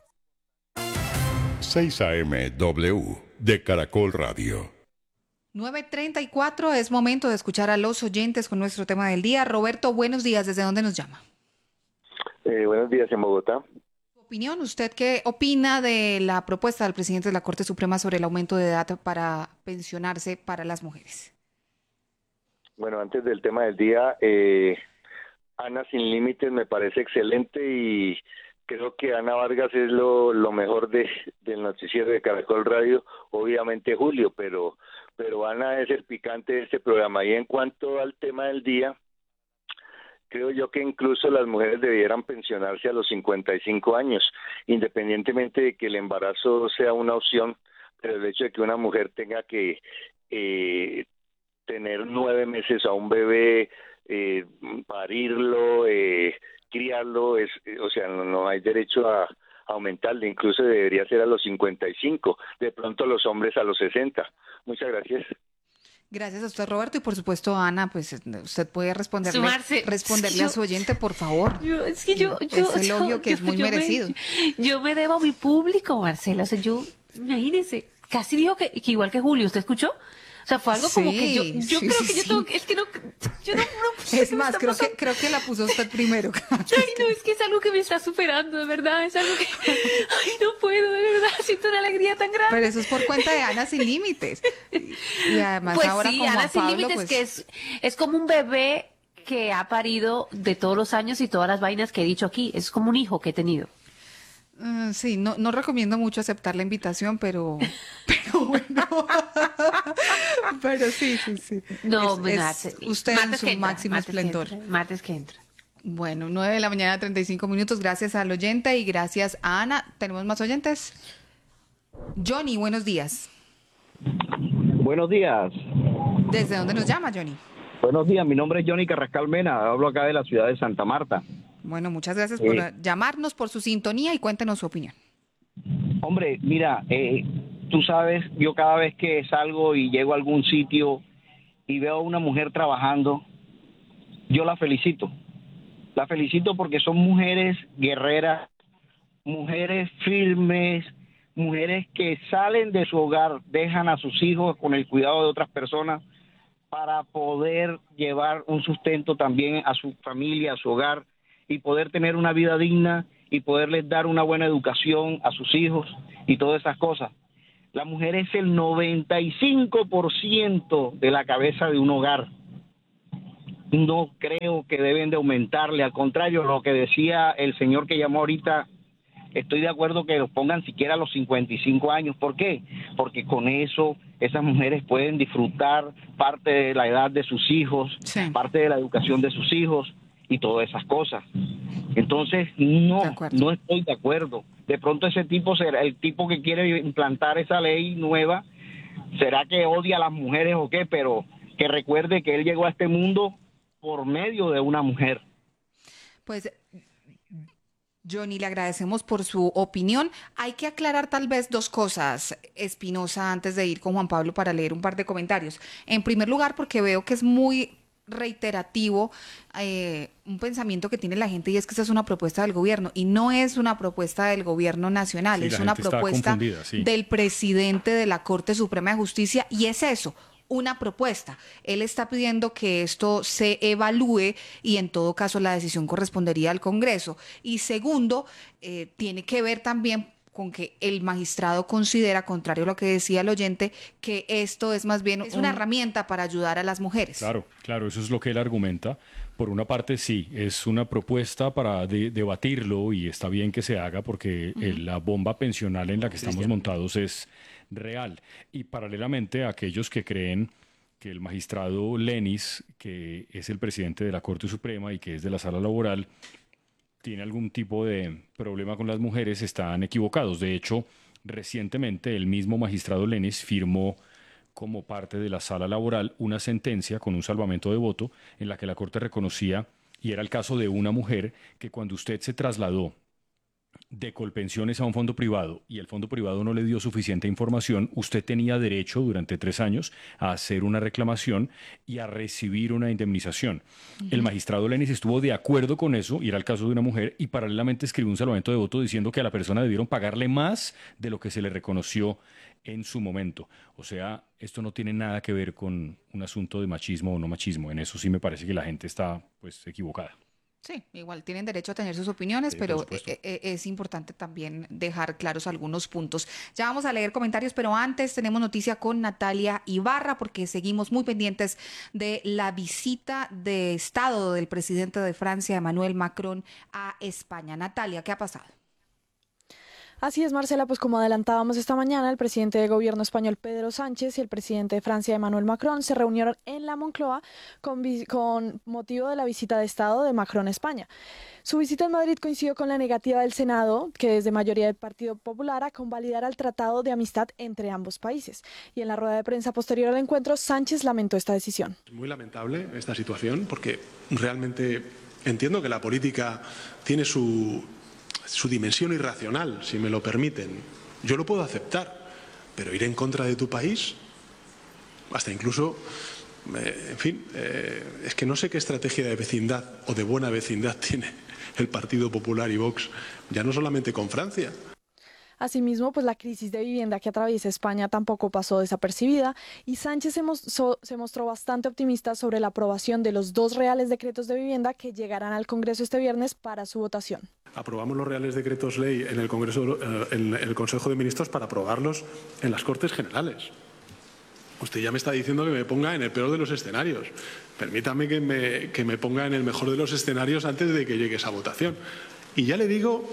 seis A M W de Caracol Radio. nueve treinta y cuatro es momento de escuchar a los oyentes con nuestro tema del día. Roberto, buenos días. ¿Desde dónde nos llama? Eh, buenos días, en Bogotá. ¿Su opinión? ¿Usted qué opina de la propuesta del presidente de la Corte Suprema sobre el aumento de edad para pensionarse para las mujeres? Bueno, antes del tema del día, eh, Ana Sin Límites me parece excelente y creo que Ana Vargas es lo, lo mejor de, del noticiero de Caracol Radio, obviamente Julio, pero, pero Ana es el picante de este programa. Y en cuanto al tema del día, creo yo que incluso las mujeres debieran pensionarse a los cincuenta y cinco años, independientemente de que el embarazo sea una opción, pero el hecho de que una mujer tenga que eh, tener nueve meses a un bebé, eh, parirlo, eh, criarlo, es, o sea, no, no hay derecho a, a aumentarle, incluso debería ser a los cincuenta y cinco, de pronto los hombres a los sesenta. Muchas gracias. Gracias a usted, Roberto, y por supuesto, Ana, pues usted puede responderle, Sumarse. responderle Es que yo- a su oyente, por favor. Yo, es que yo, yo, Es elogio que yo- es muy yo me- merecido. yo me debo a mi público, Marcela. O sea, yo, imagínese, casi dijo que, que igual que Julio, ¿usted escuchó? O sea, fue algo como que yo, yo Sí, creo sí, que yo sí. tengo que, es que no, yo no, no sé Es qué me más, está creo que, pasando. creo que la puso usted primero. Ay, no, es que es algo que me está superando, de verdad, es algo que, ay, no puedo, de verdad, siento una alegría tan grande. Pero eso es por cuenta de Ana Sin Límites. Y además Pues ahora sí, con Ana Juan Sin Pablo, Límites, pues, que es, es como un bebé que ha parido de todos los años y todas las vainas que he dicho aquí. Es como un hijo que he tenido. mm, sí, no, no recomiendo mucho aceptar la invitación, pero, pero bueno. Pero sí, sí, sí. No, Es- me es nace. usted en Martes su que entra, máximo martes que esplendor. entra, martes que entra. Bueno, nueve de la mañana, treinta y cinco minutos. Gracias al oyente y gracias a Ana. ¿Tenemos más oyentes? Johnny, buenos días. Buenos días. ¿Desde dónde nos llama, Johnny? Buenos días, mi nombre es Johnny Carrascal Mena, hablo acá de la ciudad de Santa Marta. Bueno, muchas gracias por Eh. llamarnos, por su sintonía y cuéntenos su opinión. Hombre, mira, eh, tú sabes, yo cada vez que salgo y llego a algún sitio y veo a una mujer trabajando, yo la felicito. La felicito porque son mujeres guerreras, mujeres firmes, mujeres que salen de su hogar, dejan a sus hijos con el cuidado de otras personas para poder llevar un sustento también a su familia, a su hogar, y poder tener una vida digna y poderles dar una buena educación a sus hijos y todas esas cosas. La mujer es el noventa y cinco por ciento de la cabeza de un hogar. No creo que deben de aumentarle, al contrario, lo que decía el señor que llamó ahorita, estoy de acuerdo que los pongan siquiera a los cincuenta y cinco años. ¿Por qué? Porque con eso esas mujeres pueden disfrutar parte de la edad de sus hijos, sí. parte de la educación de sus hijos y todas esas cosas. Entonces, no, no estoy de acuerdo. De pronto ese tipo será el tipo que quiere implantar esa ley nueva, será que odia a las mujeres o qué, pero que recuerde que él llegó a este mundo por medio de una mujer. Pues, Johnny, le agradecemos por su opinión. Hay que aclarar tal vez dos cosas, Espinosa, antes de ir con Juan Pablo para leer un par de comentarios. En primer lugar, porque veo que es muy reiterativo eh, un pensamiento que tiene la gente, y es que esta es una propuesta del gobierno, y no es una propuesta del gobierno nacional, sí, es una propuesta sí. del presidente de la Corte Suprema de Justicia, y es eso, una propuesta. Él está pidiendo que esto se evalúe y en todo caso la decisión correspondería al Congreso. Y segundo, eh, tiene que ver también con que el magistrado considera, contrario a lo que decía el oyente, que esto es más bien es una herramienta para ayudar a las mujeres. Claro, claro, eso es lo que él argumenta. Por una parte, sí, es una propuesta para de, debatirlo y está bien que se haga porque uh-huh. el, la bomba pensional en la que estamos montados es real. Y paralelamente a aquellos que creen que el magistrado Lenis, que es el presidente de la Corte Suprema y que es de la Sala Laboral, tiene algún tipo de problema con las mujeres, están equivocados. De hecho, recientemente el mismo magistrado Lenis firmó como parte de la Sala Laboral una sentencia con un salvamento de voto en la que la Corte reconocía, y era el caso de una mujer, que cuando usted se trasladó de Colpensiones a un fondo privado y el fondo privado no le dio suficiente información, usted tenía derecho durante tres años a hacer una reclamación y a recibir una indemnización. Uh-huh. El magistrado Lenis estuvo de acuerdo con eso, y era el caso de una mujer, y paralelamente escribió un salvamento de voto diciendo que a la persona debieron pagarle más de lo que se le reconoció en su momento. O sea, esto no tiene nada que ver con un asunto de machismo o no machismo. En eso sí me parece que la gente está pues equivocada. Sí, igual tienen derecho a tener sus opiniones, sí, pero es importante también dejar claros algunos puntos. Ya vamos a leer comentarios, pero antes tenemos noticia con Natalia Ibarra, porque seguimos muy pendientes de la visita de Estado del presidente de Francia, Emmanuel Macron, a España. Natalia, ¿qué ha pasado? Así es, Marcela, pues como adelantábamos esta mañana, el presidente de gobierno español Pedro Sánchez y el presidente de Francia Emmanuel Macron se reunieron en la Moncloa con, con motivo de la visita de Estado de Macron a España. Su visita en Madrid coincidió con la negativa del Senado, que es de mayoría del Partido Popular, a convalidar el Tratado de Amistad entre ambos países. Y en la rueda de prensa posterior al encuentro, Sánchez lamentó esta decisión. Es muy lamentable esta situación porque realmente entiendo que la política tiene su... su dimensión irracional, si me lo permiten. Yo lo puedo aceptar, pero ir en contra de tu país, hasta incluso, eh, en fin, eh, es que no sé qué estrategia de vecindad o de buena vecindad tiene el Partido Popular y Vox, ya no solamente con Francia. Asimismo, pues la crisis de vivienda que atraviesa España tampoco pasó desapercibida, y Sánchez se, mostró, se mostró bastante optimista sobre la aprobación de los dos reales decretos de vivienda que llegarán al Congreso este viernes para su votación. Aprobamos los reales decretos ley en el Congreso, en el Consejo de Ministros, para aprobarlos en las Cortes Generales. Usted ya me está diciendo que me ponga en el peor de los escenarios. Permítame que me, que me ponga en el mejor de los escenarios antes de que llegue esa votación. Y ya le digo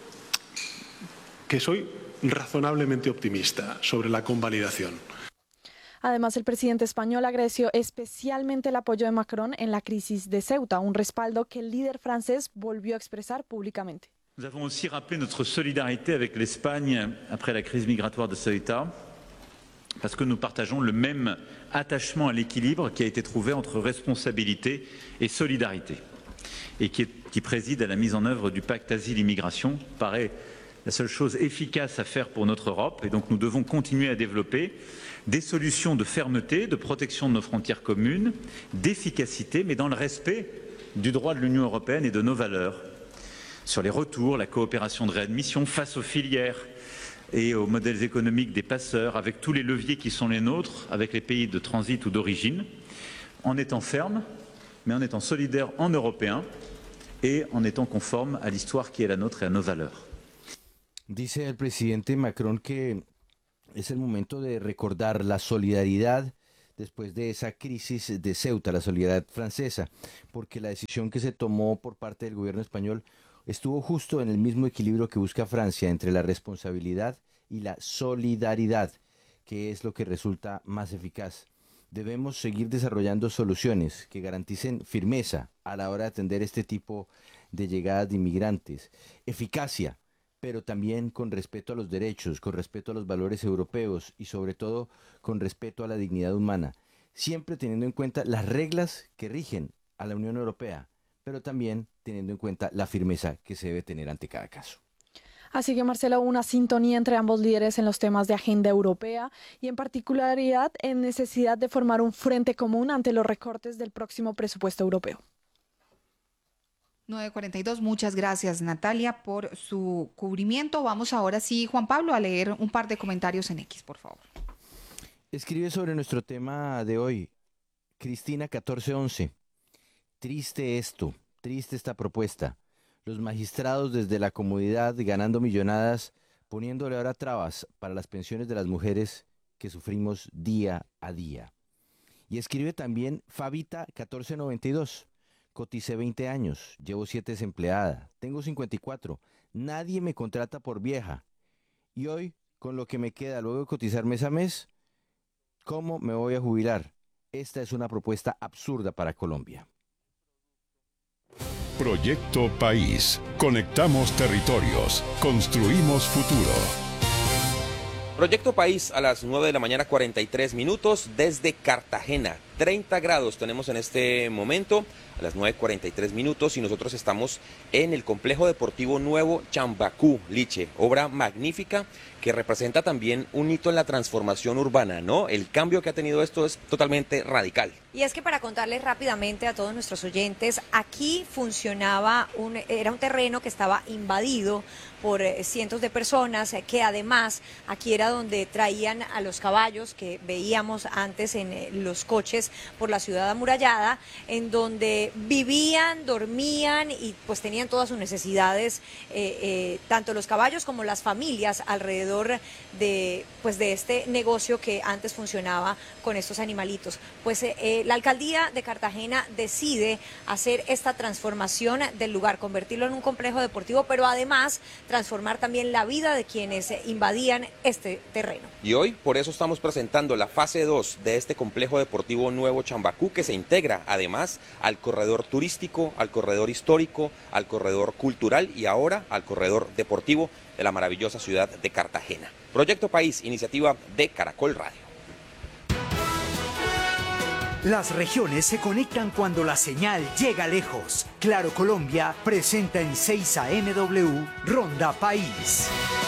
que soy razonablemente optimista sobre la convalidación. Además, el presidente español agradeció especialmente el apoyo de Macron en la crisis de Ceuta, un respaldo que el líder francés volvió a expresar públicamente. Nous avons aussi rappelé notre solidarité avec l'Espagne après la crise migratoire de Ceuta, parce que nous partageons le même attachement à l'équilibre qui a été trouvé entre responsabilité et solidarité, et qui, est, qui préside à la mise en œuvre du pacte asile-immigration. Paraît la seule chose efficace à faire pour notre Europe, et donc nous devons continuer à développer des solutions de fermeté, de protection de nos frontières communes, d'efficacité, mais dans le respect du droit de l'Union européenne et de nos valeurs, sur les retours, la coopération de réadmission face aux filières et aux modèles économiques des passeurs, avec tous les leviers qui sont les nôtres, avec les pays de transit ou d'origine, en étant ferme, mais en étant solidaire en européen et en étant conforme à l'histoire qui est la nôtre et à nos valeurs. Dice el presidente Macron que es el momento de recordar la solidaridad después de esa crisis de Ceuta, la solidaridad francesa, porque la decisión que se tomó por parte del gobierno español estuvo justo en el mismo equilibrio que busca Francia entre la responsabilidad y la solidaridad, que es lo que resulta más eficaz. Debemos seguir desarrollando soluciones que garanticen firmeza a la hora de atender este tipo de llegadas de inmigrantes, eficacia, pero también con respeto a los derechos, con respeto a los valores europeos y sobre todo con respeto a la dignidad humana, siempre teniendo en cuenta las reglas que rigen a la Unión Europea, pero también teniendo en cuenta la firmeza que se debe tener ante cada caso. Así que, Marcela, hubo una sintonía entre ambos líderes en los temas de agenda europea y en particularidad en necesidad de formar un frente común ante los recortes del próximo presupuesto europeo. nueve cuarenta y dos, muchas gracias Natalia por su cubrimiento. Vamos ahora sí, Juan Pablo, a leer un par de comentarios en X, por favor. Escribe sobre nuestro tema de hoy Cristina catorce once. Triste esto, triste esta propuesta. Los magistrados desde la comodidad ganando millonadas, poniéndole ahora trabas para las pensiones de las mujeres que sufrimos día a día. Y escribe también Fabita catorce noventa y dos. Coticé veinte años, llevo siete desempleada, tengo cincuenta y cuatro, nadie me contrata por vieja. Y hoy, con lo que me queda luego de cotizar mes a mes, ¿cómo me voy a jubilar? Esta es una propuesta absurda para Colombia. Proyecto País. Conectamos territorios. Construimos futuro. Proyecto País a las nueve de la mañana, cuarenta y tres minutos desde Cartagena. treinta grados tenemos en este momento a las nueve cuarenta y tres minutos y nosotros estamos en el complejo deportivo nuevo Chambacú, Liche, obra magnífica que representa también un hito en la transformación urbana, ¿no? El cambio que ha tenido esto es totalmente radical. Y es que para contarles rápidamente a todos nuestros oyentes, aquí funcionaba, un, era un terreno que estaba invadido por eh, cientos de personas, eh, que además aquí era donde traían a los caballos que veíamos antes en eh, los coches por la ciudad amurallada, en donde vivían, dormían y pues tenían todas sus necesidades, eh, eh, tanto los caballos como las familias alrededor de, pues, de este negocio que antes funcionaba con estos animalitos. Pues eh, eh, la alcaldía de Cartagena decide hacer esta transformación del lugar, convertirlo en un complejo deportivo, pero además transformar también la vida de quienes eh, invadían este terreno. Y hoy por eso estamos presentando la fase dos de este complejo deportivo nuevo Chambacú, que se integra además al corredor turístico, al corredor histórico, al corredor cultural y ahora al corredor deportivo de la maravillosa ciudad de Cartagena. Proyecto País, iniciativa de Caracol Radio. Las regiones se conectan cuando la señal llega lejos. Claro Colombia presenta en seis A M W Ronda País.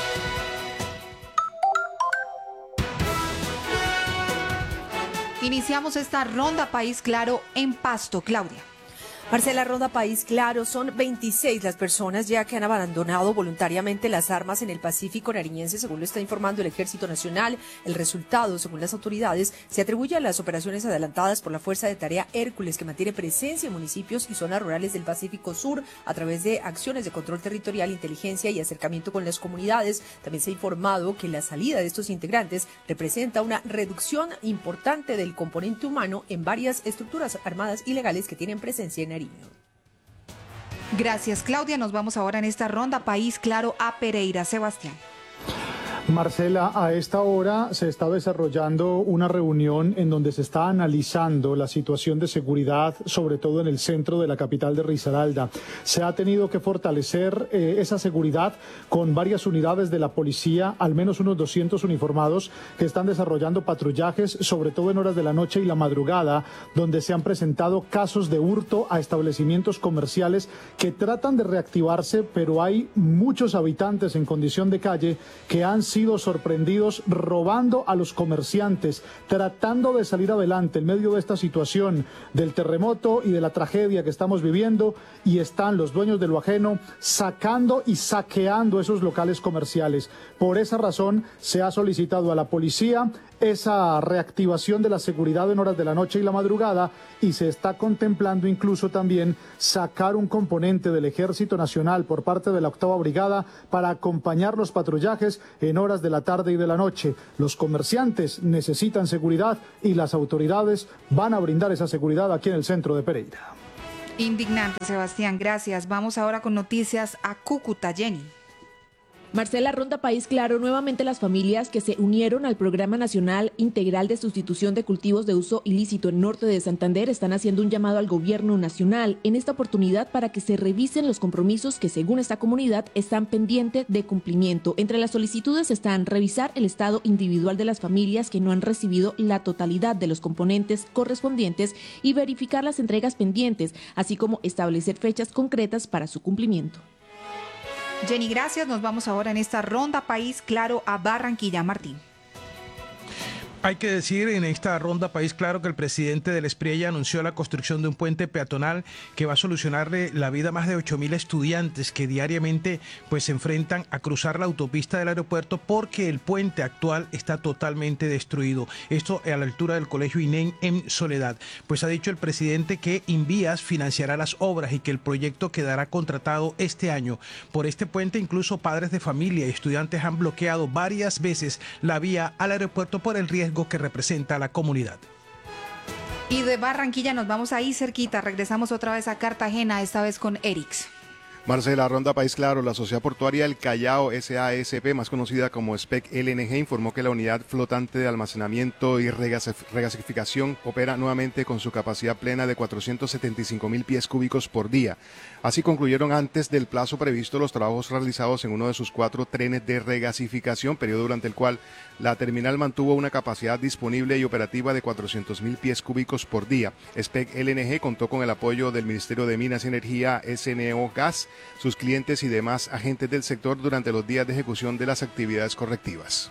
Iniciamos esta Ronda País Claro en Pasto, Claudia. Marcela, Ronda País Claro, son veintiséis las personas ya que han abandonado voluntariamente las armas en el Pacífico nariñense, según lo está informando el Ejército Nacional. El resultado, según las autoridades, se atribuye a las operaciones adelantadas por la Fuerza de Tarea Hércules, que mantiene presencia en municipios y zonas rurales del Pacífico Sur a través de acciones de control territorial, inteligencia y acercamiento con las comunidades. También se ha informado que la salida de estos integrantes representa una reducción importante del componente humano en varias estructuras armadas ilegales que tienen presencia en Nariño. Gracias, Claudia. Nos vamos ahora en esta Ronda País Claro a Pereira. Sebastián. Marcela, a esta hora se está desarrollando una reunión en donde se está analizando la situación de seguridad, sobre todo en el centro de la capital de Risaralda. Se ha tenido que fortalecer eh, esa seguridad con varias unidades de la policía, al menos unos doscientos uniformados que están desarrollando patrullajes, sobre todo en horas de la noche y la madrugada, donde se han presentado casos de hurto a establecimientos comerciales que tratan de reactivarse, pero hay muchos habitantes en condición de calle que han sido sorprendidos robando a los comerciantes, tratando de salir adelante en medio de esta situación del terremoto y de la tragedia que estamos viviendo, y están los dueños de lo ajeno sacando y saqueando esos locales comerciales. Por esa razón se ha solicitado a la policía esa reactivación de la seguridad en horas de la noche y la madrugada, y se está contemplando incluso también sacar un componente del Ejército Nacional por parte de la octava Brigada para acompañar los patrullajes en horas de la tarde y de la noche. Los comerciantes necesitan seguridad y las autoridades van a brindar esa seguridad aquí en el centro de Pereira. Indignante, Sebastián, gracias. Vamos ahora con noticias a Cúcuta, Jenny. Marcela, Ronda País Claro, nuevamente las familias que se unieron al Programa Nacional Integral de Sustitución de Cultivos de Uso Ilícito en Norte de Santander están haciendo un llamado al gobierno nacional en esta oportunidad para que se revisen los compromisos que, según esta comunidad, están pendientes de cumplimiento. Entre las solicitudes están revisar el estado individual de las familias que no han recibido la totalidad de los componentes correspondientes y verificar las entregas pendientes, así como establecer fechas concretas para su cumplimiento. Jenny, gracias. Nos vamos ahora en esta Ronda País Claro a Barranquilla. Martín. Hay que decir en esta Ronda País Claro que el presidente del Espriella anunció la construcción de un puente peatonal que va a solucionarle la vida a más de ocho mil estudiantes que diariamente pues se enfrentan a cruzar la autopista del aeropuerto porque el puente actual está totalmente destruido. Esto a la altura del Colegio INEM en Soledad. Pues ha dicho el presidente que Invías financiará las obras y que el proyecto quedará contratado este año. Por este puente incluso padres de familia y estudiantes han bloqueado varias veces la vía al aeropuerto por el riesgo que representa a la comunidad. Y de Barranquilla nos vamos ahí cerquita, regresamos otra vez a Cartagena, esta vez con Erix. Marcela, Ronda País Claro, la Sociedad Portuaria del Callao S A S P, más conocida como S P E C L N G, informó que la unidad flotante de almacenamiento y regasificación opera nuevamente con su capacidad plena de cuatrocientos setenta y cinco mil pies cúbicos por día. Así concluyeron antes del plazo previsto los trabajos realizados en uno de sus cuatro trenes de regasificación, periodo durante el cual la terminal mantuvo una capacidad disponible y operativa de cuatrocientos mil pies cúbicos por día. S P E C L N G contó con el apoyo del Ministerio de Minas y Energía, S N O Gas, sus clientes y demás agentes del sector durante los días de ejecución de las actividades correctivas.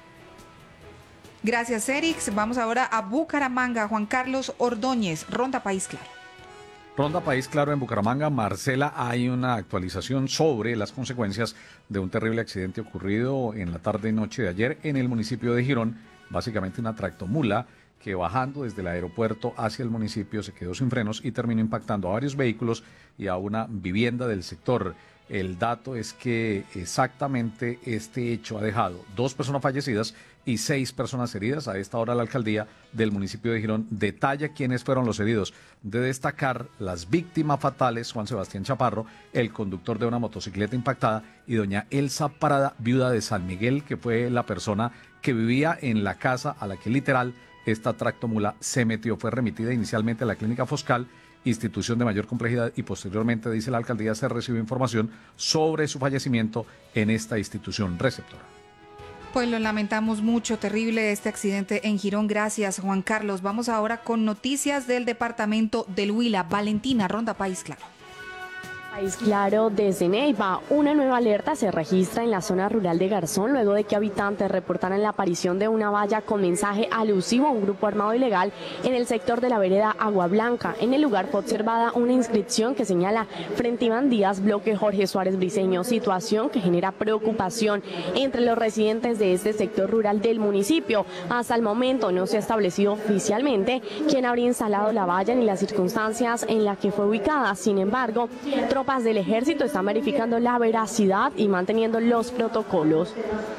Gracias, Erix. Vamos ahora a Bucaramanga. Juan Carlos Ordóñez, Ronda País Claro. Ronda País Claro en Bucaramanga. Marcela, hay una actualización sobre las consecuencias de un terrible accidente ocurrido en la tarde y noche de ayer en el municipio de Girón. Básicamente una tractomula que bajando desde el aeropuerto hacia el municipio se quedó sin frenos y terminó impactando a varios vehículos y a una vivienda del sector. El dato es que exactamente este hecho ha dejado dos personas fallecidas y seis personas heridas. A esta hora la alcaldía del municipio de Girón detalla quiénes fueron los heridos. De destacar las víctimas fatales, Juan Sebastián Chaparro, el conductor de una motocicleta impactada, y doña Elsa Parada, viuda de San Miguel, que fue la persona que vivía en la casa a la que literal esta tractomula se metió. Fue remitida inicialmente a la clínica Foscal, institución de mayor complejidad, y posteriormente, dice la alcaldía, se recibió información sobre su fallecimiento en esta institución receptora. Pues lo lamentamos mucho, terrible este accidente en Girón. Gracias, Juan Carlos. Vamos ahora con noticias del departamento del Huila. Valentina, Ronda País Claro. País Claro, desde Neiva, una nueva alerta se registra en la zona rural de Garzón luego de que habitantes reportaran la aparición de una valla con mensaje alusivo a un grupo armado ilegal en el sector de la vereda Agua Blanca. En el lugar fue observada una inscripción que señala Frente Iván Díaz, bloque Jorge Suárez Briceño, situación que genera preocupación entre los residentes de este sector rural del municipio. Hasta el momento no se ha establecido oficialmente quién habría instalado la valla ni las circunstancias en las que fue ubicada. Sin embargo, tropas del ejército están verificando la veracidad y manteniendo los protocolos.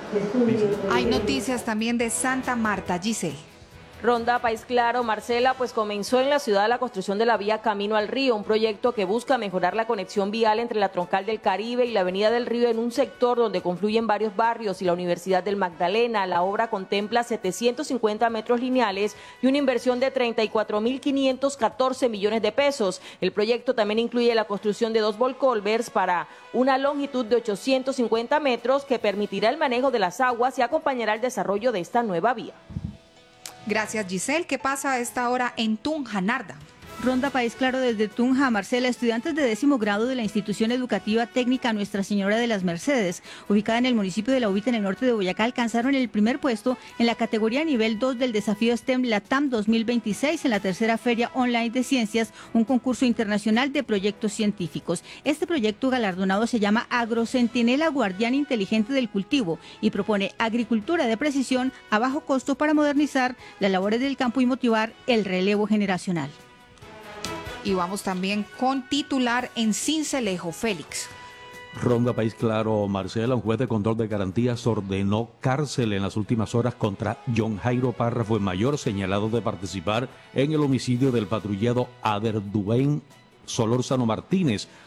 Hay noticias también de Santa Marta, Giselle. Ronda País Claro, Marcela, pues comenzó en la ciudad la construcción de la vía Camino al Río, un proyecto que busca mejorar la conexión vial entre la Troncal del Caribe y la Avenida del Río en un sector donde confluyen varios barrios y la Universidad del Magdalena. La obra contempla setecientos cincuenta metros lineales y una inversión de treinta y cuatro mil quinientos catorce millones de pesos. El proyecto también incluye la construcción de dos volculvers para una longitud de ochocientos cincuenta metros que permitirá el manejo de las aguas y acompañará el desarrollo de esta nueva vía. Gracias, Giselle. ¿Qué pasa a esta hora en Tunja, Narda? Ronda País Claro desde Tunja. Marcela, estudiantes de décimo grado de la institución educativa técnica Nuestra Señora de las Mercedes, ubicada en el municipio de La Ubita, en el norte de Boyacá, alcanzaron el primer puesto en la categoría nivel dos del desafío STEM LATAM dos mil veintiséis en la tercera Feria Online de Ciencias, un concurso internacional de proyectos científicos. Este proyecto galardonado se llama Agrocentinela Guardián Inteligente del Cultivo y propone agricultura de precisión a bajo costo para modernizar las labores del campo y motivar el relevo generacional. Y vamos también con titular en Cincelejo, Félix. Ronda País Claro, Marcela, un juez de control de garantías ordenó cárcel en las últimas horas contra John Jairo Parra, fue mayor señalado de participar en el homicidio del patrullero Ader Duane Solórzano Martínez,